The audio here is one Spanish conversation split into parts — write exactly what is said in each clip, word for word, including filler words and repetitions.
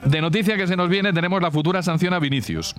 De noticia que se nos viene, tenemos la futura sanción a Vinicius.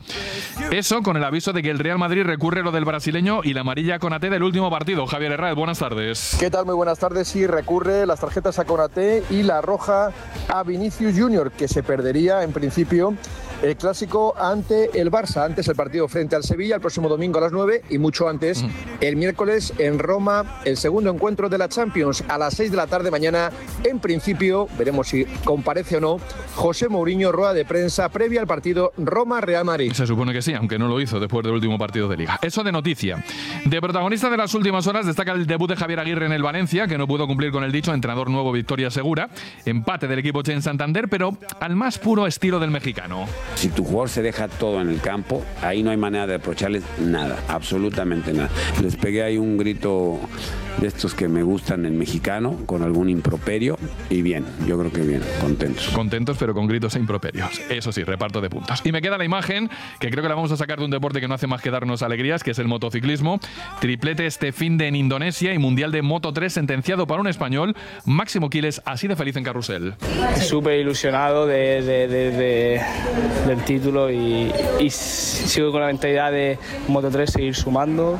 Eso con el aviso de que el Real Madrid recurre lo del brasileño y la amarilla a Konaté del último partido. Javier Herráez, buenas tardes. ¿Qué tal? Muy buenas tardes. Sí, recurre las tarjetas a Konaté y la roja a Vinicius Junior, que se perdería en principio el clásico ante el Barça. Antes el partido frente al Sevilla, el próximo domingo a las nueve, y mucho antes, el miércoles en Roma, el segundo encuentro de la Champions a las seis de la tarde mañana. En principio, veremos si comparece o no José Mourinho, rueda de prensa previa al partido Roma-Real Madrid. Se supone que sí, aunque no lo hizo después del último partido de Liga. Eso de noticia. De protagonista de las últimas horas destaca el debut de Javier Aguirre en el Valencia, que no pudo cumplir con el dicho, entrenador nuevo, victoria segura. Empate del equipo Che en Santander, pero al más puro estilo del mexicano. Si tu jugador se deja todo en el campo, ahí no hay manera de reprocharles nada, absolutamente nada. Les pegué ahí un grito de estos que me gustan en mexicano, con algún improperio, y bien, yo creo que bien, contentos. Contentos, pero con gritos e improperios. Eso sí, reparto de puntos. Y me queda la imagen, que creo que la vamos a sacar de un deporte que no hace más que darnos alegrías, que es el motociclismo. Triplete este fin de en Indonesia y Mundial de Moto tres sentenciado para un español. Máximo Quiles, así de feliz en carrusel. Súper ilusionado de, de, de, de, del título y, y sigo con la mentalidad de Moto tres seguir sumando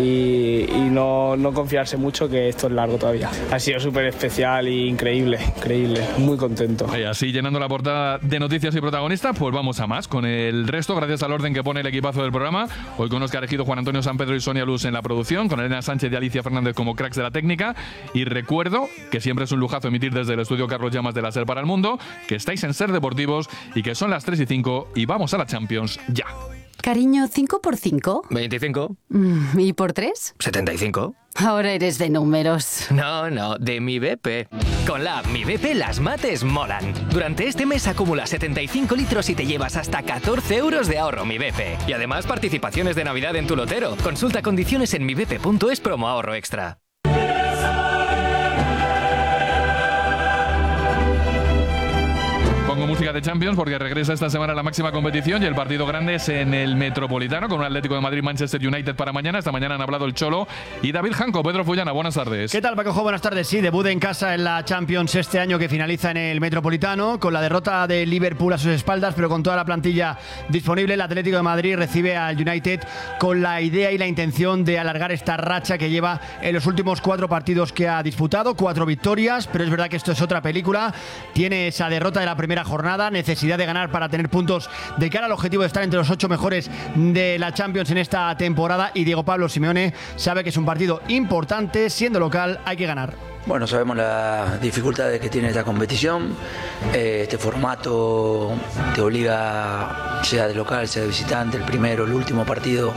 y, y no, no confiarse mucho, que esto es largo todavía. Ha sido súper especial e increíble, increíble, muy contento. Y así, llenando la portada de noticias y protagonistas, pues vamos a más con el resto, gracias al orden que pone el equipazo del programa. Hoy con Óscar Ejido, Juan Antonio San Pedro y Sonia Luz en la producción, con Elena Sánchez y Alicia Fernández como cracks de la técnica. Y recuerdo que siempre es un lujazo emitir desde el estudio Carlos Llamas de la SER para el Mundo, que estáis en SER Deportivos y que son las tres y cinco y vamos a la Champions ya. Cariño, ¿cinco por cinco? veinticinco. ¿Y por tres? setenta y cinco. Ahora eres de números. No, no, de mi B P. Con la app Mi B P las mates molan. Durante este mes acumula setenta y cinco litros y te llevas hasta catorce euros de ahorro Mi B P. Y además participaciones de Navidad en tu lotero. Consulta condiciones en mi b p punto es promo ahorro extra. Pongo música de Champions porque regresa esta semana la máxima competición y el partido grande es en el Metropolitano con un Atlético de Madrid Manchester United para mañana. Esta mañana han hablado el Cholo y David Janco. Pedro Fullana, buenas tardes. ¿Qué tal, Pacojo? Buenas tardes. Sí, debut en casa en la Champions este año, que finaliza en el Metropolitano con la derrota de Liverpool a sus espaldas, pero con toda la plantilla disponible. El Atlético de Madrid recibe al United con la idea y la intención de alargar esta racha que lleva en los últimos cuatro partidos que ha disputado, cuatro victorias, pero es verdad que esto es otra película. Tiene esa derrota de la primera jornada, necesidad de ganar para tener puntos de cara al objetivo de estar entre los ocho mejores de la Champions en esta temporada, y Diego Pablo Simeone sabe que es un partido importante, siendo local hay que ganar. Bueno, sabemos las dificultades que tiene esta competición. Eh, este formato te obliga, sea de local, sea de visitante, el primero, el último partido,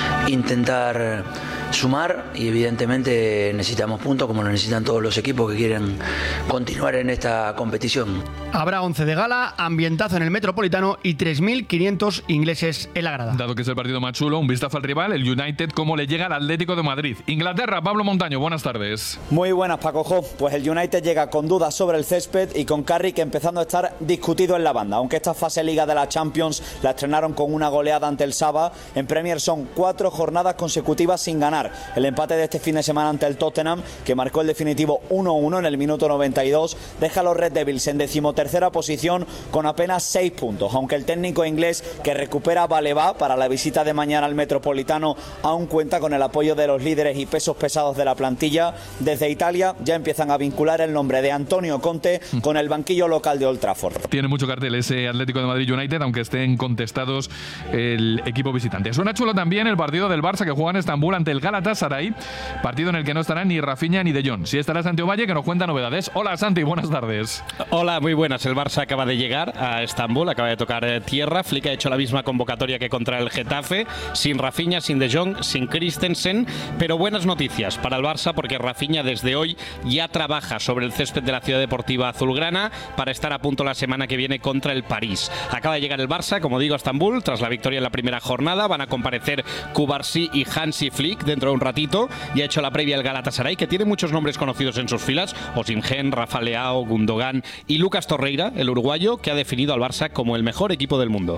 intentar sumar, y evidentemente necesitamos puntos como lo necesitan todos los equipos que quieren continuar en esta competición. Habrá once de gala, ambientazo en el Metropolitano y tres mil quinientos ingleses en la grada. Dado que es el partido más chulo, un vistazo al rival, el United, cómo le llega al Atlético de Madrid. Inglaterra, Pablo Montaño, buenas tardes. Muy buenas, Paco Jo. Pues el United llega con dudas sobre el césped y con Carrick empezando a estar discutido en la banda. Aunque esta fase Liga de la Champions la estrenaron con una goleada ante el Saba, en Premier son cuatro jornadas consecutivas sin ganar. El empate de este fin de semana ante el Tottenham, que marcó el definitivo uno uno en el minuto noventa y dos, deja a los Red Devils en decimotercera posición con apenas seis puntos, aunque el técnico inglés que recupera Baleba para la visita de mañana al Metropolitano aún cuenta con el apoyo de los líderes y pesos pesados de la plantilla. Desde Italia ya empiezan a vincular el nombre de Antonio Conte con el banquillo local de Old Trafford. Tiene mucho cartel ese Atlético de Madrid United, aunque estén contestados el equipo visitante. Suena chulo también el partido del Barça, que juega en Estambul ante el Galatasaray, partido en el que no estarán ni Rafinha ni De Jong. Sí estará Santi Ovalle, que nos cuenta novedades. Hola Santi, buenas tardes. Hola, muy buenas. El Barça acaba de llegar a Estambul, acaba de tocar tierra. Flick ha hecho la misma convocatoria que contra el Getafe, sin Rafinha, sin De Jong, sin Christensen, pero buenas noticias para el Barça porque Rafinha desde hoy ya trabaja sobre el césped de la Ciudad Deportiva Azulgrana para estar a punto la semana que viene contra el París. Acaba de llegar el Barça, como digo, a Estambul tras la victoria en la primera jornada. Van a comparecer Cubarsí y Hansi Flick dentro de un ratito. Ya ha hecho la previa el Galatasaray, que tiene muchos nombres conocidos en sus filas: Osimhen, Rafa Leao, Gundogan y Lucas Torreira, el uruguayo, que ha definido al Barça como el mejor equipo del mundo.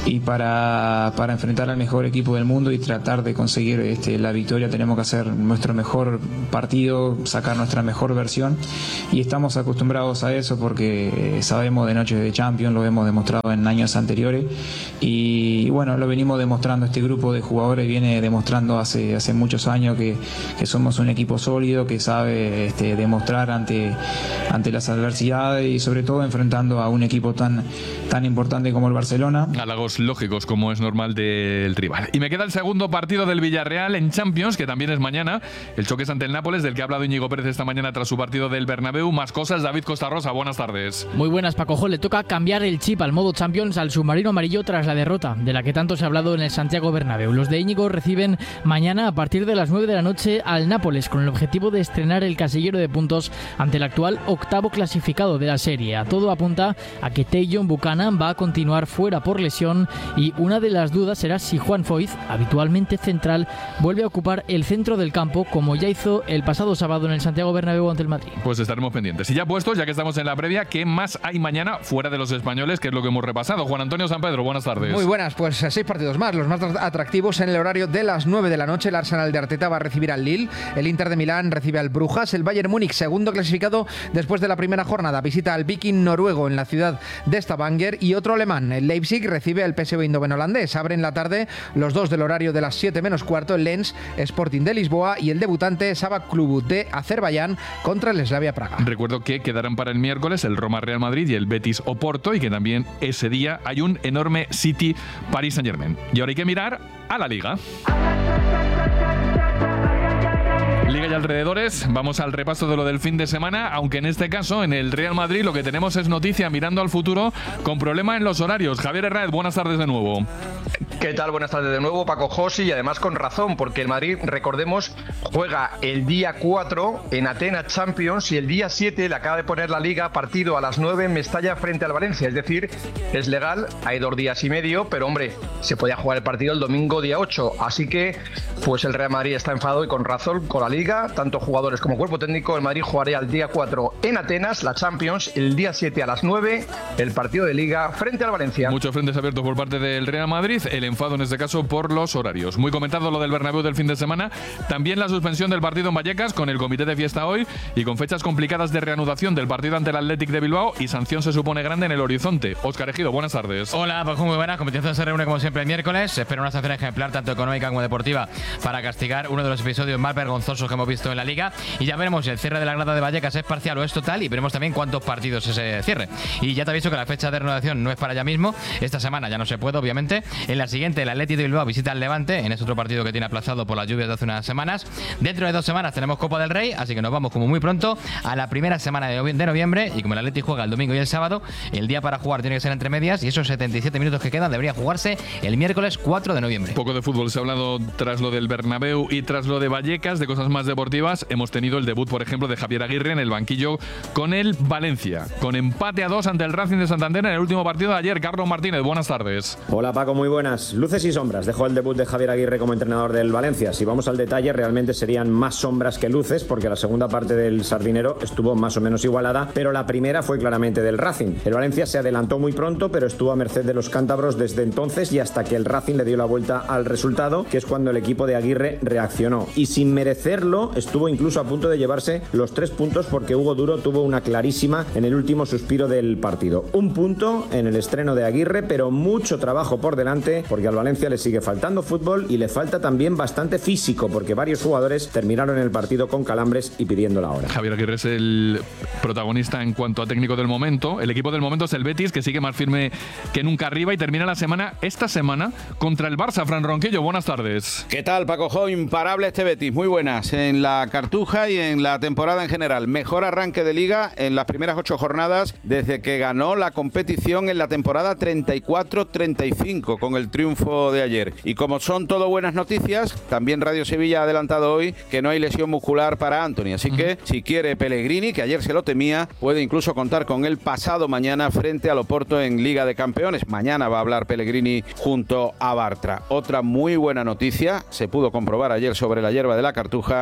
y para, para enfrentar al mejor equipo del mundo y tratar de conseguir este, la victoria tenemos que hacer nuestro mejor partido, sacar nuestra mejor versión, y estamos acostumbrados a eso porque sabemos de noches de Champions, lo hemos demostrado en años anteriores y bueno, lo venimos demostrando, este grupo de jugadores viene demostrando hace, hace muchos años que, que somos un equipo sólido, que sabe este, demostrar ante, ante las adversidades y sobre todo enfrentando a un equipo tan, tan importante como el Barcelona. Halagos lógicos, como es normal del rival. Y me queda el segundo partido del Villarreal en Champions, que también es mañana. El choque es ante el Nápoles, del que ha hablado Íñigo Pérez esta mañana tras su partido del Bernabéu. Más cosas, David Costa Rosa, buenas tardes. Muy buenas, Paco Jo. Le toca cambiar el chip al modo Champions al submarino amarillo tras la derrota, de la que tanto se ha hablado en el Santiago Bernabéu. Los de Íñigo reciben mañana a partir de las nueve de la noche al Nápoles, con el objetivo de estrenar el casillero de puntos ante el actual octavo clasificado de la serie. A todo apunta a que Tajon Buchanan va a continuar fuera por lesión y una de las dudas será si Juan Foyth, habitualmente central, vuelve a ocupar el centro del campo como ya hizo el pasado sábado en el Santiago Bernabéu ante el Madrid. Pues estaremos pendientes. Y ya puestos, ya que estamos en la previa, ¿qué más hay mañana fuera de los españoles, que es lo que hemos repasado? Juan Antonio San Pedro, buenas tardes. Muy buenas, pues seis partidos más, los más atractivos en el horario de las nueve de la noche. El Arsenal de Arteta va a recibir al Lille, el Inter de Milán recibe al Brujas, el Bayern Múnich, segundo clasificado después de la primera jornada, visita al Viking noruego en la ciudad de Stavanger, y otro alemán, el Leipzig, recibe al P S V Eindhoven holandés. Abren la tarde los dos del horario de las siete menos cuarto, el Lens Sporting de Lisboa y el debutante Sabah Club de Azerbaiyán contra el Slavia Praga. Recuerdo que quedarán para el miércoles el Roma Real Madrid y el Betis Oporto, y que también ese día hay un enorme City Paris Saint-Germain. Y ahora hay que mirar a la Liga. Liga y alrededores, vamos al repaso de lo del fin de semana, aunque en este caso, en el Real Madrid, lo que tenemos es noticia mirando al futuro con problema en los horarios. Javier Herráez, buenas tardes de nuevo. ¿Qué tal? Buenas tardes de nuevo, Paco Josi, y además con razón, porque el Madrid, recordemos, juega el día cuatro en Atenas Champions y el día siete le acaba de poner la Liga partido a las nueve en Mestalla frente al Valencia. Es decir, es legal, hay dos días y medio, pero hombre, se podía jugar el partido el domingo día ocho. Así que, pues el Real Madrid está enfadado y con razón con la Liga, tanto jugadores como cuerpo técnico. El Madrid jugaría el día cuatro en Atenas, la Champions, el día siete a las nueve, el partido de Liga frente al Valencia. Muchos frentes abiertos por parte del Real Madrid, el enfado en este caso por los horarios. Muy comentado lo del Bernabéu del fin de semana, también la suspensión del partido en Vallecas con el comité de fiesta hoy y con fechas complicadas de reanudación del partido ante el Athletic de Bilbao, y sanción se supone grande en el horizonte. Óscar Ejido, buenas tardes. Hola, pues muy buenas. Competición se reúne como siempre el miércoles. Se espera una sanción ejemplar tanto económica como deportiva para castigar uno de los episodios más vergonzosos que hemos visto en la Liga, y ya veremos si el cierre de la grada de Vallecas es parcial o es total, y veremos también cuántos partidos es ese cierre. Y ya te aviso que la fecha de reanudación no es para ya mismo, esta semana ya no se puede, obviamente. En la siguiente el Athletic de Bilbao visita al Levante, en ese otro partido que tiene aplazado por las lluvias de hace unas semanas. Dentro de dos semanas tenemos Copa del Rey, así que nos vamos como muy pronto a la primera semana de noviembre, y como el Athletic juega el domingo y el sábado, el día para jugar tiene que ser entre medias, y esos setenta y siete minutos que quedan debería jugarse el miércoles cuatro de noviembre. Poco de fútbol se ha hablado tras lo del Bernabéu y tras lo de Vallecas. De cosas más deportivas, hemos tenido el debut, por ejemplo, de Javier Aguirre en el banquillo con el Valencia, con empate a dos ante el Racing de Santander en el último partido de ayer. Carlos Martínez, buenas tardes. Hola Paco, muy buenas. Luces y sombras dejó el debut de Javier Aguirre como entrenador del Valencia. Si vamos al detalle, realmente serían más sombras que luces, porque la segunda parte del sardinero estuvo más o menos igualada, pero la primera fue claramente del Racing. El Valencia se adelantó muy pronto, pero estuvo a merced de los cántabros desde entonces y hasta que el Racing le dio la vuelta al resultado, que es cuando el equipo de Aguirre reaccionó. Y sin merecerlo, estuvo incluso a punto de llevarse los tres puntos, porque Hugo Duro tuvo una clarísima en el último suspiro del partido. Un punto en el estreno de Aguirre, pero mucho trabajo por delante, porque al Valencia le sigue faltando fútbol y le falta también bastante físico, porque varios jugadores terminaron el partido con calambres y pidiendo la hora. Javier Aguirre es el protagonista en cuanto a técnico del momento. El equipo del momento es el Betis, que sigue más firme que nunca arriba y termina la semana, esta semana, contra el Barça. Fran Ronquillo, buenas tardes. ¿Qué tal, Paco Jo? Imparable este Betis, muy buenas en la Cartuja y en la temporada en general. Mejor arranque de Liga en las primeras ocho jornadas desde que ganó la competición en la temporada treinta y cuatro treinta y cinco con el triunfo de ayer. Y como son todo buenas noticias, también Radio Sevilla ha adelantado hoy que no hay lesión muscular para Antony, así que si quiere Pellegrini, que ayer se lo temía, puede incluso contar con él pasado mañana frente al Oporto en Liga de Campeones. Mañana va a hablar Pellegrini junto a Bartra. Otra muy buena noticia, se pudo comprobar ayer sobre la hierba de la Cartuja,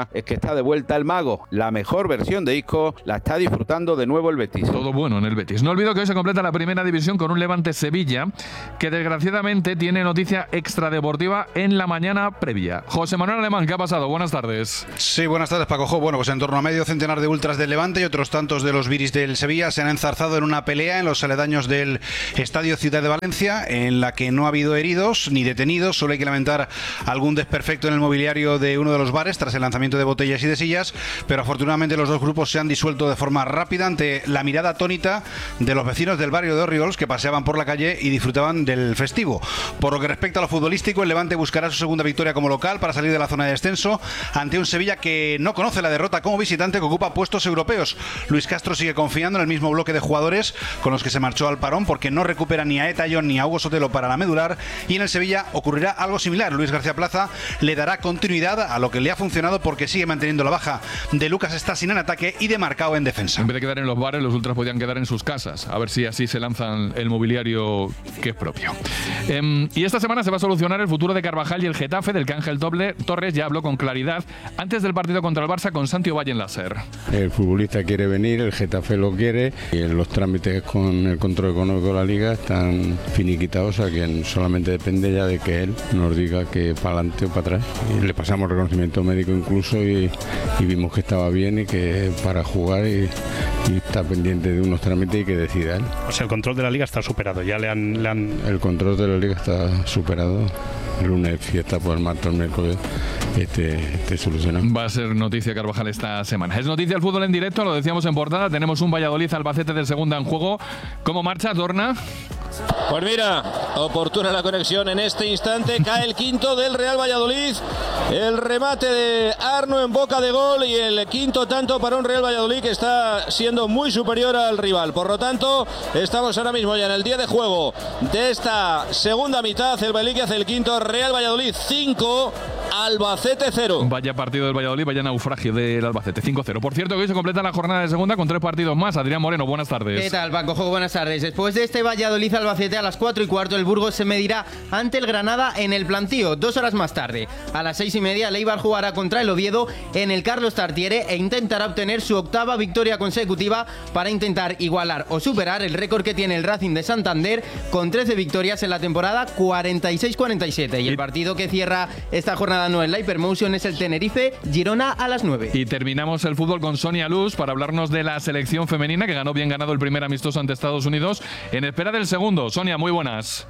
es que está de vuelta el mago. La mejor versión de Isco la está disfrutando de nuevo el Betis. Todo bueno en el Betis. No olvido que hoy se completa la primera división con un Levante Sevilla, que desgraciadamente tiene noticia extradeportiva en la mañana previa. José Manuel Alemán, ¿qué ha pasado? Buenas tardes. Sí, buenas tardes, Paco Jo. Bueno, pues en torno a medio centenar de ultras del Levante y otros tantos de los viris del Sevilla se han enzarzado en una pelea en los aledaños del Estadio Ciudad de Valencia, en la que no ha habido heridos ni detenidos. Solo hay que lamentar algún desperfecto en el mobiliario de uno de los bares tras el lanzamiento de botellas y de sillas, pero afortunadamente los dos grupos se han disuelto de forma rápida ante la mirada atónita de los vecinos del barrio de Orriols, que paseaban por la calle y disfrutaban del festivo. Por lo que respecta a lo futbolístico, el Levante buscará su segunda victoria como local para salir de la zona de descenso ante un Sevilla que no conoce la derrota como visitante, que ocupa puestos europeos. Luis Castro sigue confiando en el mismo bloque de jugadores con los que se marchó al parón, porque no recupera ni a Eta John ni a Hugo Sotelo para la medular, y en el Sevilla ocurrirá algo similar. Luis García Plaza le dará continuidad a lo que le ha funcionado, porque sigue manteniendo la baja de Lucas Stasin en ataque y de Marcao en defensa. En vez de quedar en los bares, los ultras podían quedar en sus casas, a ver si así se lanzan el mobiliario que es propio. Eh, y esta semana se va a solucionar el futuro de Carvajal y el Getafe, del que Ángel Doble, Torres ya habló con claridad antes del partido contra el Barça con Santi Ovalle en la SER. El futbolista quiere venir, el Getafe lo quiere, y los trámites con el control económico de la Liga están finiquitados, o sea que solamente depende ya de que él nos diga que para adelante o para atrás. Y le pasamos reconocimiento médico incluso y, y vimos que estaba bien y que para jugar y, y está pendiente de unos trámites y que decida él. O sea, el control de la Liga está superado, ya le han... Le han... El control de la Liga está superado. El lunes fiesta, pues el martes, el miércoles este, este solucionado. Va a ser noticia Carvajal esta semana. Es noticia el fútbol en directo, lo decíamos en portada. Tenemos un Valladolid Albacete del segunda en juego. ¿Cómo marcha, Dorna? Pues mira, oportuna la conexión en este instante. Cae el quinto del Real Valladolid. El remate de Arno en boca de gol y el quinto tanto para un Real Valladolid que está siendo muy superior al rival. Por lo tanto, estamos ahora mismo ya en el día de juego de esta segunda mitad. El Valladolid hace el quinto, Real Valladolid cinco, Albacete cero. Vaya partido del Valladolid, vaya naufragio del Albacete, cinco cero. Por cierto, que hoy se completa la jornada de segunda con tres partidos más. Adrián Moreno, buenas tardes. ¿Qué tal, Paco? Buenas tardes. Después de este Valladolid Albacete a las cuatro y cuarto, el Burgos se medirá ante el Granada en el Plantío. Dos horas más tarde, a las seis y media, el Eibar jugará contra el Oviedo en el Carlos Tartiere e intentará obtener su octava victoria consecutiva para intentar igualar o superar el récord que tiene el Racing de Santander con trece victorias en la temporada cuarenta y seis cuarenta y siete. Y el partido que cierra esta jornada no en la Hypermotion es el Tenerife-Girona a las nueve. Y terminamos el fútbol con Sonia Luz para hablarnos de la selección femenina que ganó bien ganado el primer amistoso ante Estados Unidos en espera del segundo. Sonia, muy buenas.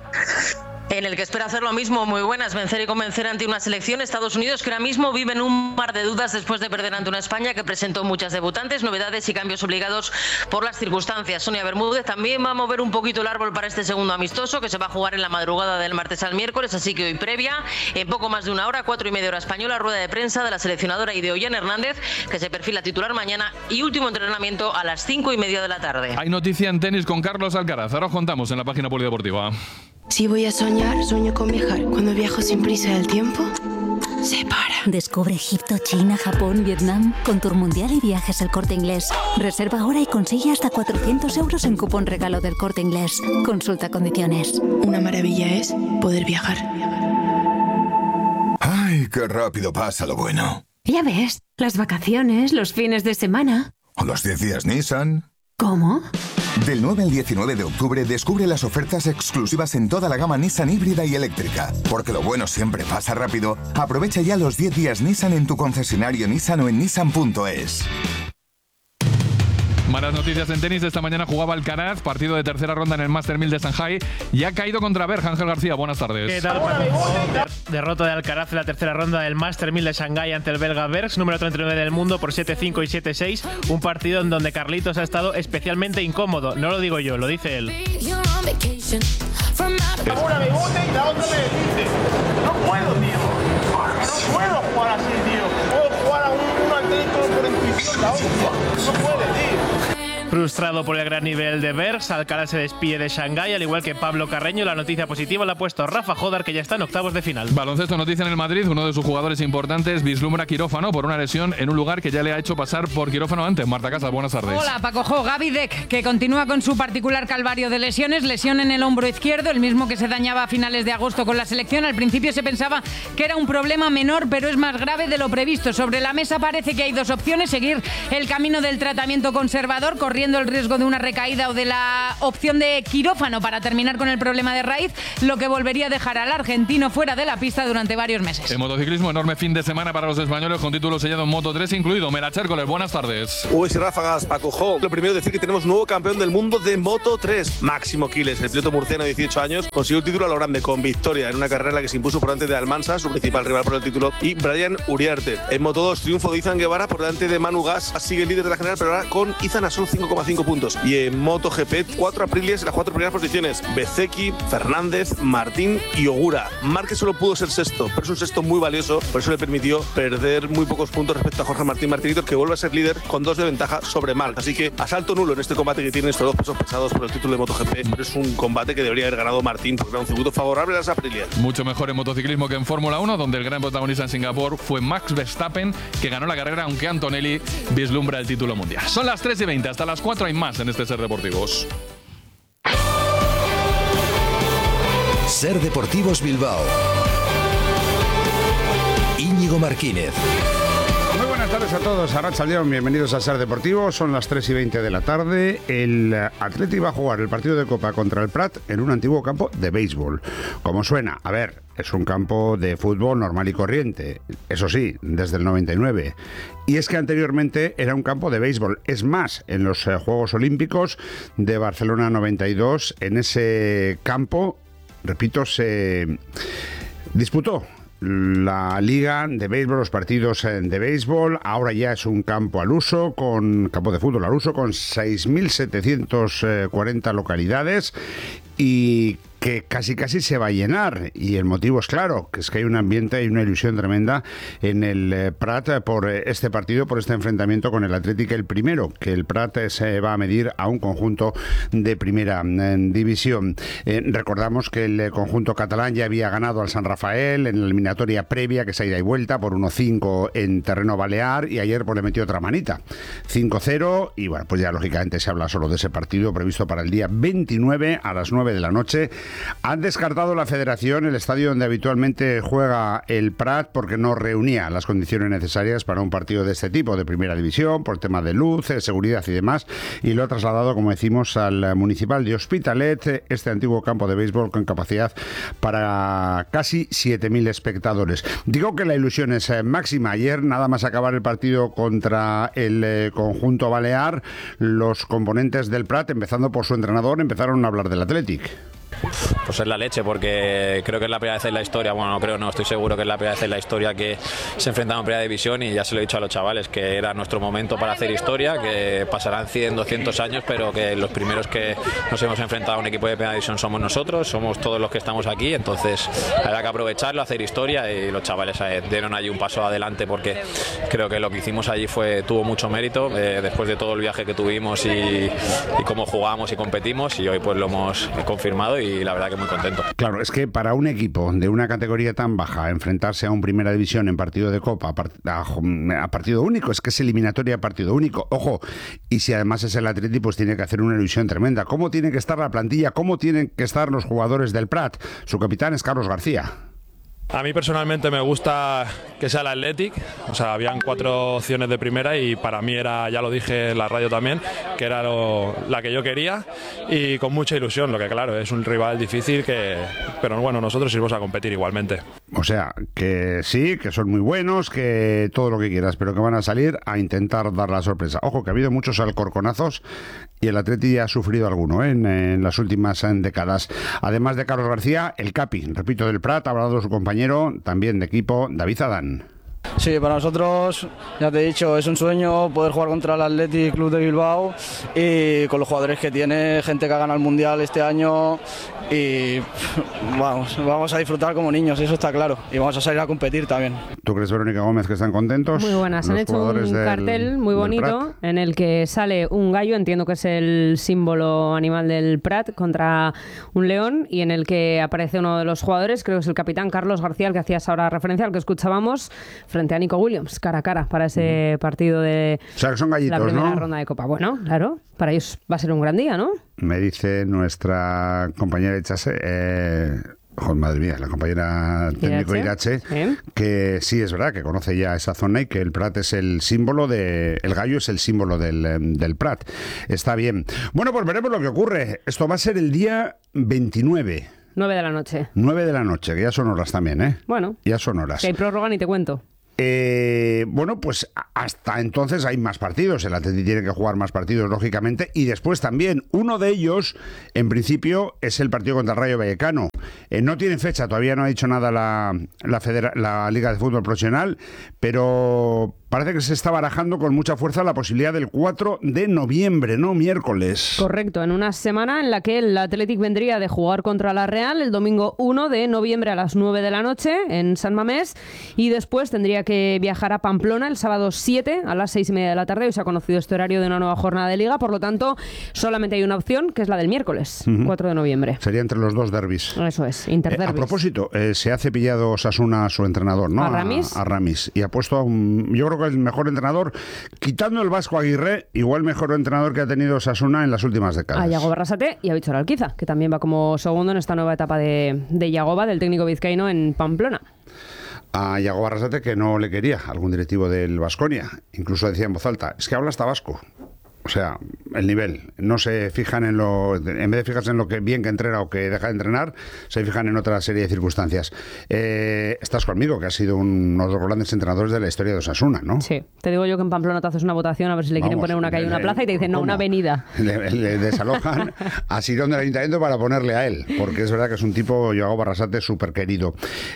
En el que espera hacer lo mismo, muy buenas, vencer y convencer ante una selección Estados Unidos que ahora mismo vive en un mar de dudas después de perder ante una España que presentó muchas debutantes, novedades y cambios obligados por las circunstancias. Sonia Bermúdez también va a mover un poquito el árbol para este segundo amistoso que se va a jugar en la madrugada del martes al miércoles, así que hoy previa, en poco más de una hora, cuatro y media hora española, rueda de prensa de la seleccionadora Ideoyan Hernández, que se perfila titular mañana, y último entrenamiento a las cinco y media de la tarde. Hay noticia en tenis con Carlos Alcaraz, ahora os contamos en la página polideportiva. Si voy a soñar, sueño con viajar. Cuando viajo sin prisa el tiempo se para. Descubre Egipto, China, Japón, Vietnam con Tour Mundial y Viajes El Corte Inglés. Reserva ahora y consigue hasta cuatrocientos euros en cupón regalo del Corte Inglés. Consulta condiciones. Una maravilla es poder viajar. ¡Ay, qué rápido pasa lo bueno! Ya ves, las vacaciones, los fines de semana. ¿O los diez días Nissan? ¿Cómo? Del nueve al diecinueve de octubre descubre las ofertas exclusivas en toda la gama Nissan híbrida y eléctrica. Porque lo bueno siempre pasa rápido. Aprovecha ya los diez días Nissan en tu concesionario Nissan o en nissan punto es. Malas noticias en tenis. Esta mañana jugaba Alcaraz, partido de tercera ronda en el Master mil de Shanghái, y ha caído contra Berg. Ángel García, buenas tardes. ¿Qué tal, Paco? Derrota de Alcaraz en la tercera ronda del Master mil de Shanghái ante el belga Bergs, número treinta y nueve del mundo, por siete cinco y siete seis. Un partido en donde Carlitos ha estado especialmente incómodo. No lo digo yo, lo dice él. Una me gusta y la otra me dice. No puedo, tío. No puedo jugar así, tío. Puedo jugar a un, un atlético por intuición, la otra. No puede, tío. Frustrado por el gran nivel de Bergs, Alcaraz se despide de Shanghái, al igual que Pablo Carreño. La noticia positiva la ha puesto Rafa Jodar, que ya está en octavos de final. Baloncesto, noticia en el Madrid. Uno de sus jugadores importantes vislumbra quirófano por una lesión en un lugar que ya le ha hecho pasar por quirófano antes. Marta Casas, buenas tardes. Hola, Paco Jo. Gaby Deck, que continúa con su particular calvario de lesiones. Lesión en el hombro izquierdo, el mismo que se dañaba a finales de agosto con la selección. Al principio se pensaba que era un problema menor, pero es más grave de lo previsto. Sobre la mesa parece que hay dos opciones: seguir el camino del tratamiento conservador, corriendo el riesgo de una recaída, o de la opción de quirófano para terminar con el problema de raíz, lo que volvería a dejar al argentino fuera de la pista durante varios meses. En motociclismo, enorme fin de semana para los españoles, con título sellado en Moto tres incluido. Mera Chércoles, buenas tardes. Uy, ráfagas, Paco Jo. Lo primero decir que tenemos nuevo campeón del mundo de Moto tres. Máximo Quiles, el piloto murciano de dieciocho años, consiguió el título a lo grande, con victoria en una carrera en la que se impuso por delante de Almansa, su principal rival por el título, y Brian Uriarte. En Moto dos, triunfo de Izan Guevara por delante de Manu Gas, sigue el líder de la general, pero ahora con Izan a solo cinco coma cinco puntos. Y en MotoGP, cuatro Aprilias en las cuatro primeras posiciones: Bezzecchi, Fernández, Martín y Ogura. Márquez solo pudo ser sexto, pero es un sexto muy valioso, por eso le permitió perder muy pocos puntos respecto a Jorge Martín Martínez, que vuelve a ser líder con dos de ventaja sobre Marc. Así que asalto nulo en este combate que tienen estos dos pesos pesados por el título de MotoGP, pero es un combate que debería haber ganado Martín, porque era un circuito favorable a las Aprilias. Mucho mejor en motociclismo que en Fórmula uno, donde el gran protagonista en Singapur fue Max Verstappen, que ganó la carrera, aunque Antonelli vislumbra el título mundial. Son las tres y veinte, hasta las cuatro hay más en este Ser Deportivos. Ser Deportivos Bilbao. Íñigo Martínez. Muy buenas tardes a todos, arratsaldeón, bienvenidos a Ser Deportivo. Son las tres y veinte de la tarde. El Atleti va a jugar el partido de Copa contra el Prat en un antiguo campo de béisbol. Como suena, a ver, es un campo de fútbol normal y corriente, eso sí, desde el noventa y nueve. Y es que anteriormente era un campo de béisbol. Es más, en los eh, Juegos Olímpicos de Barcelona noventa y dos, en ese campo, repito, se disputó la liga de béisbol, los partidos de béisbol. Ahora ya es un campo al uso, con campo de fútbol al uso, con seis mil setecientos cuarenta localidades, y que casi casi se va a llenar, y el motivo es claro, que es que hay un ambiente y una ilusión tremenda en el eh, Prat por eh, este partido, por este enfrentamiento con el Atlético, el primero, que el Prat eh, se va a medir a un conjunto de primera eh, división. Eh, recordamos que el eh, conjunto catalán ya había ganado al San Rafael en la eliminatoria previa, que se ha ido y vuelta por uno cinco en terreno balear, y ayer pues le metió otra manita, cinco cero, y bueno, pues ya lógicamente se habla solo de ese partido previsto para el día veintinueve a las nueve de la noche. Han descartado la Federación el estadio donde habitualmente juega el Prat, porque no reunía las condiciones necesarias para un partido de este tipo, de primera división, por temas de luz, seguridad y demás, y lo ha trasladado, como decimos, al municipal de Hospitalet, este antiguo campo de béisbol con capacidad para casi siete mil espectadores. Digo que la ilusión es máxima. Ayer, nada más acabar el partido contra el conjunto balear, los componentes del Prat, empezando por su entrenador, empezaron a hablar del Athletic. Pues es la leche, porque creo que es la primera vez en la historia, bueno, no creo, no, estoy seguro que es la primera vez en la historia que se enfrentaron en primera división, y ya se lo he dicho a los chavales, que era nuestro momento para hacer historia, que pasarán cien, doscientos años, pero que los primeros que nos hemos enfrentado a un equipo de primera división somos nosotros, somos todos los que estamos aquí, entonces habrá que aprovecharlo, hacer historia, y los chavales eh, dieron allí un paso adelante, porque creo que lo que hicimos allí fue tuvo mucho mérito, eh, después de todo el viaje que tuvimos y, y cómo jugamos y competimos, y hoy pues lo hemos confirmado, y y la verdad que muy contento. Claro, es que para un equipo de una categoría tan baja, enfrentarse a un primera división en partido de Copa, a, a partido único, es que es eliminatoria a partido único, ojo, y si además es el Atleti, pues tiene que hacer una ilusión tremenda. ¿Cómo tiene que estar la plantilla? ¿Cómo tienen que estar los jugadores del Prat? Su capitán es Carlos García. A mí personalmente me gusta que sea el Athletic, o sea, habían cuatro opciones de primera y para mí era, ya lo dije en la radio también, que era lo, la que yo quería, y con mucha ilusión, lo que claro, es un rival difícil, que, pero bueno, nosotros iremos a competir igualmente. O sea, que sí, que son muy buenos, que todo lo que quieras, pero que van a salir a intentar dar la sorpresa. Ojo, que ha habido muchos alcorconazos y el Atleti ha sufrido alguno ¿eh? en, en las últimas décadas. Además de Carlos García, el capi, repito, del Prat, ha hablado su compañero también de equipo, David Adán. Sí, para nosotros, ya te he dicho, es un sueño poder jugar contra el Athletic Club de Bilbao y con los jugadores que tiene, gente que ha ganado el Mundial este año y vamos, vamos a disfrutar como niños, eso está claro, y vamos a salir a competir también. ¿Tú crees, Verónica Gómez, que están contentos? Muy buenas, han hecho un del, cartel muy bonito en el que sale un gallo, entiendo que es el símbolo animal del Prat, contra un león, y en el que aparece uno de los jugadores, creo que es el capitán Carlos García, al que hacías ahora referencia, al que escuchábamos, frente a Nico Williams, cara a cara, para ese partido de o sea, que son gallitos, la primera ¿no? ronda de Copa. Bueno, claro, para ellos va a ser un gran día, ¿no? Me dice nuestra compañera Echase, eh, oh, madre mía, la compañera técnico Irache, ¿sí? Que sí es verdad que conoce ya esa zona y que el Prat es el símbolo de, el gallo es el símbolo del, del Prat. Está bien. Bueno, pues veremos lo que ocurre. Esto va a ser el día veintinueve. nueve de la noche. nueve de la noche, que ya son horas también, ¿eh? Bueno. Ya son horas. Que hay prórroga ni te cuento. Eh, bueno, pues hasta entonces hay más partidos. El Atleti tiene que jugar más partidos, lógicamente, y después también. Uno de ellos, en principio, es el partido contra el Rayo Vallecano. Eh, no tiene fecha, todavía no ha dicho nada la, la, Federa- la Liga de Fútbol Profesional, pero parece que se está barajando con mucha fuerza la posibilidad del cuatro de noviembre, no miércoles. Correcto, en una semana en la que el Athletic vendría de jugar contra la Real el domingo uno de noviembre a las nueve de la noche en San Mamés, y después tendría que viajar a Pamplona el sábado siete a las seis y media de la tarde. Hoy se ha conocido este horario de una nueva jornada de Liga, por lo tanto solamente hay una opción, que es la del miércoles, uh-huh. cuatro de noviembre. Sería entre los dos derbis. Eso es, interderbis. Eh, a propósito, eh, se ha cepillado Osasuna a su entrenador, ¿no? ¿A Ramis? A, a Ramis. Y ha puesto a un, yo creo que el mejor entrenador, quitando el Vasco Aguirre, igual mejor entrenador que ha tenido Osasuna en las últimas décadas. A Yago Barrasate y a Víctor Alquiza, que también va como segundo en esta nueva etapa de, de Yagoba, del técnico vizcaíno en Pamplona. A Yago Barrasate, que no le quería algún directivo del Baskonia. Incluso decía en voz alta, es que habla hasta vasco. O sea, el nivel. No se fijan en lo... En vez de fijarse en lo que bien que entrena o que deja de entrenar, se fijan en otra serie de circunstancias. Eh, estás conmigo, que ha sido uno de los grandes entrenadores de la historia de Osasuna, ¿no? Sí. Te digo yo que en Pamplona te haces una votación a ver si le Vamos, quieren poner una calle, le, una plaza, y te dicen, ¿cómo? No, una avenida. Le, le desalojan a Sirón del Ayuntamiento para ponerle a él, porque es verdad que es un tipo, Yago Barrasate, súper querido.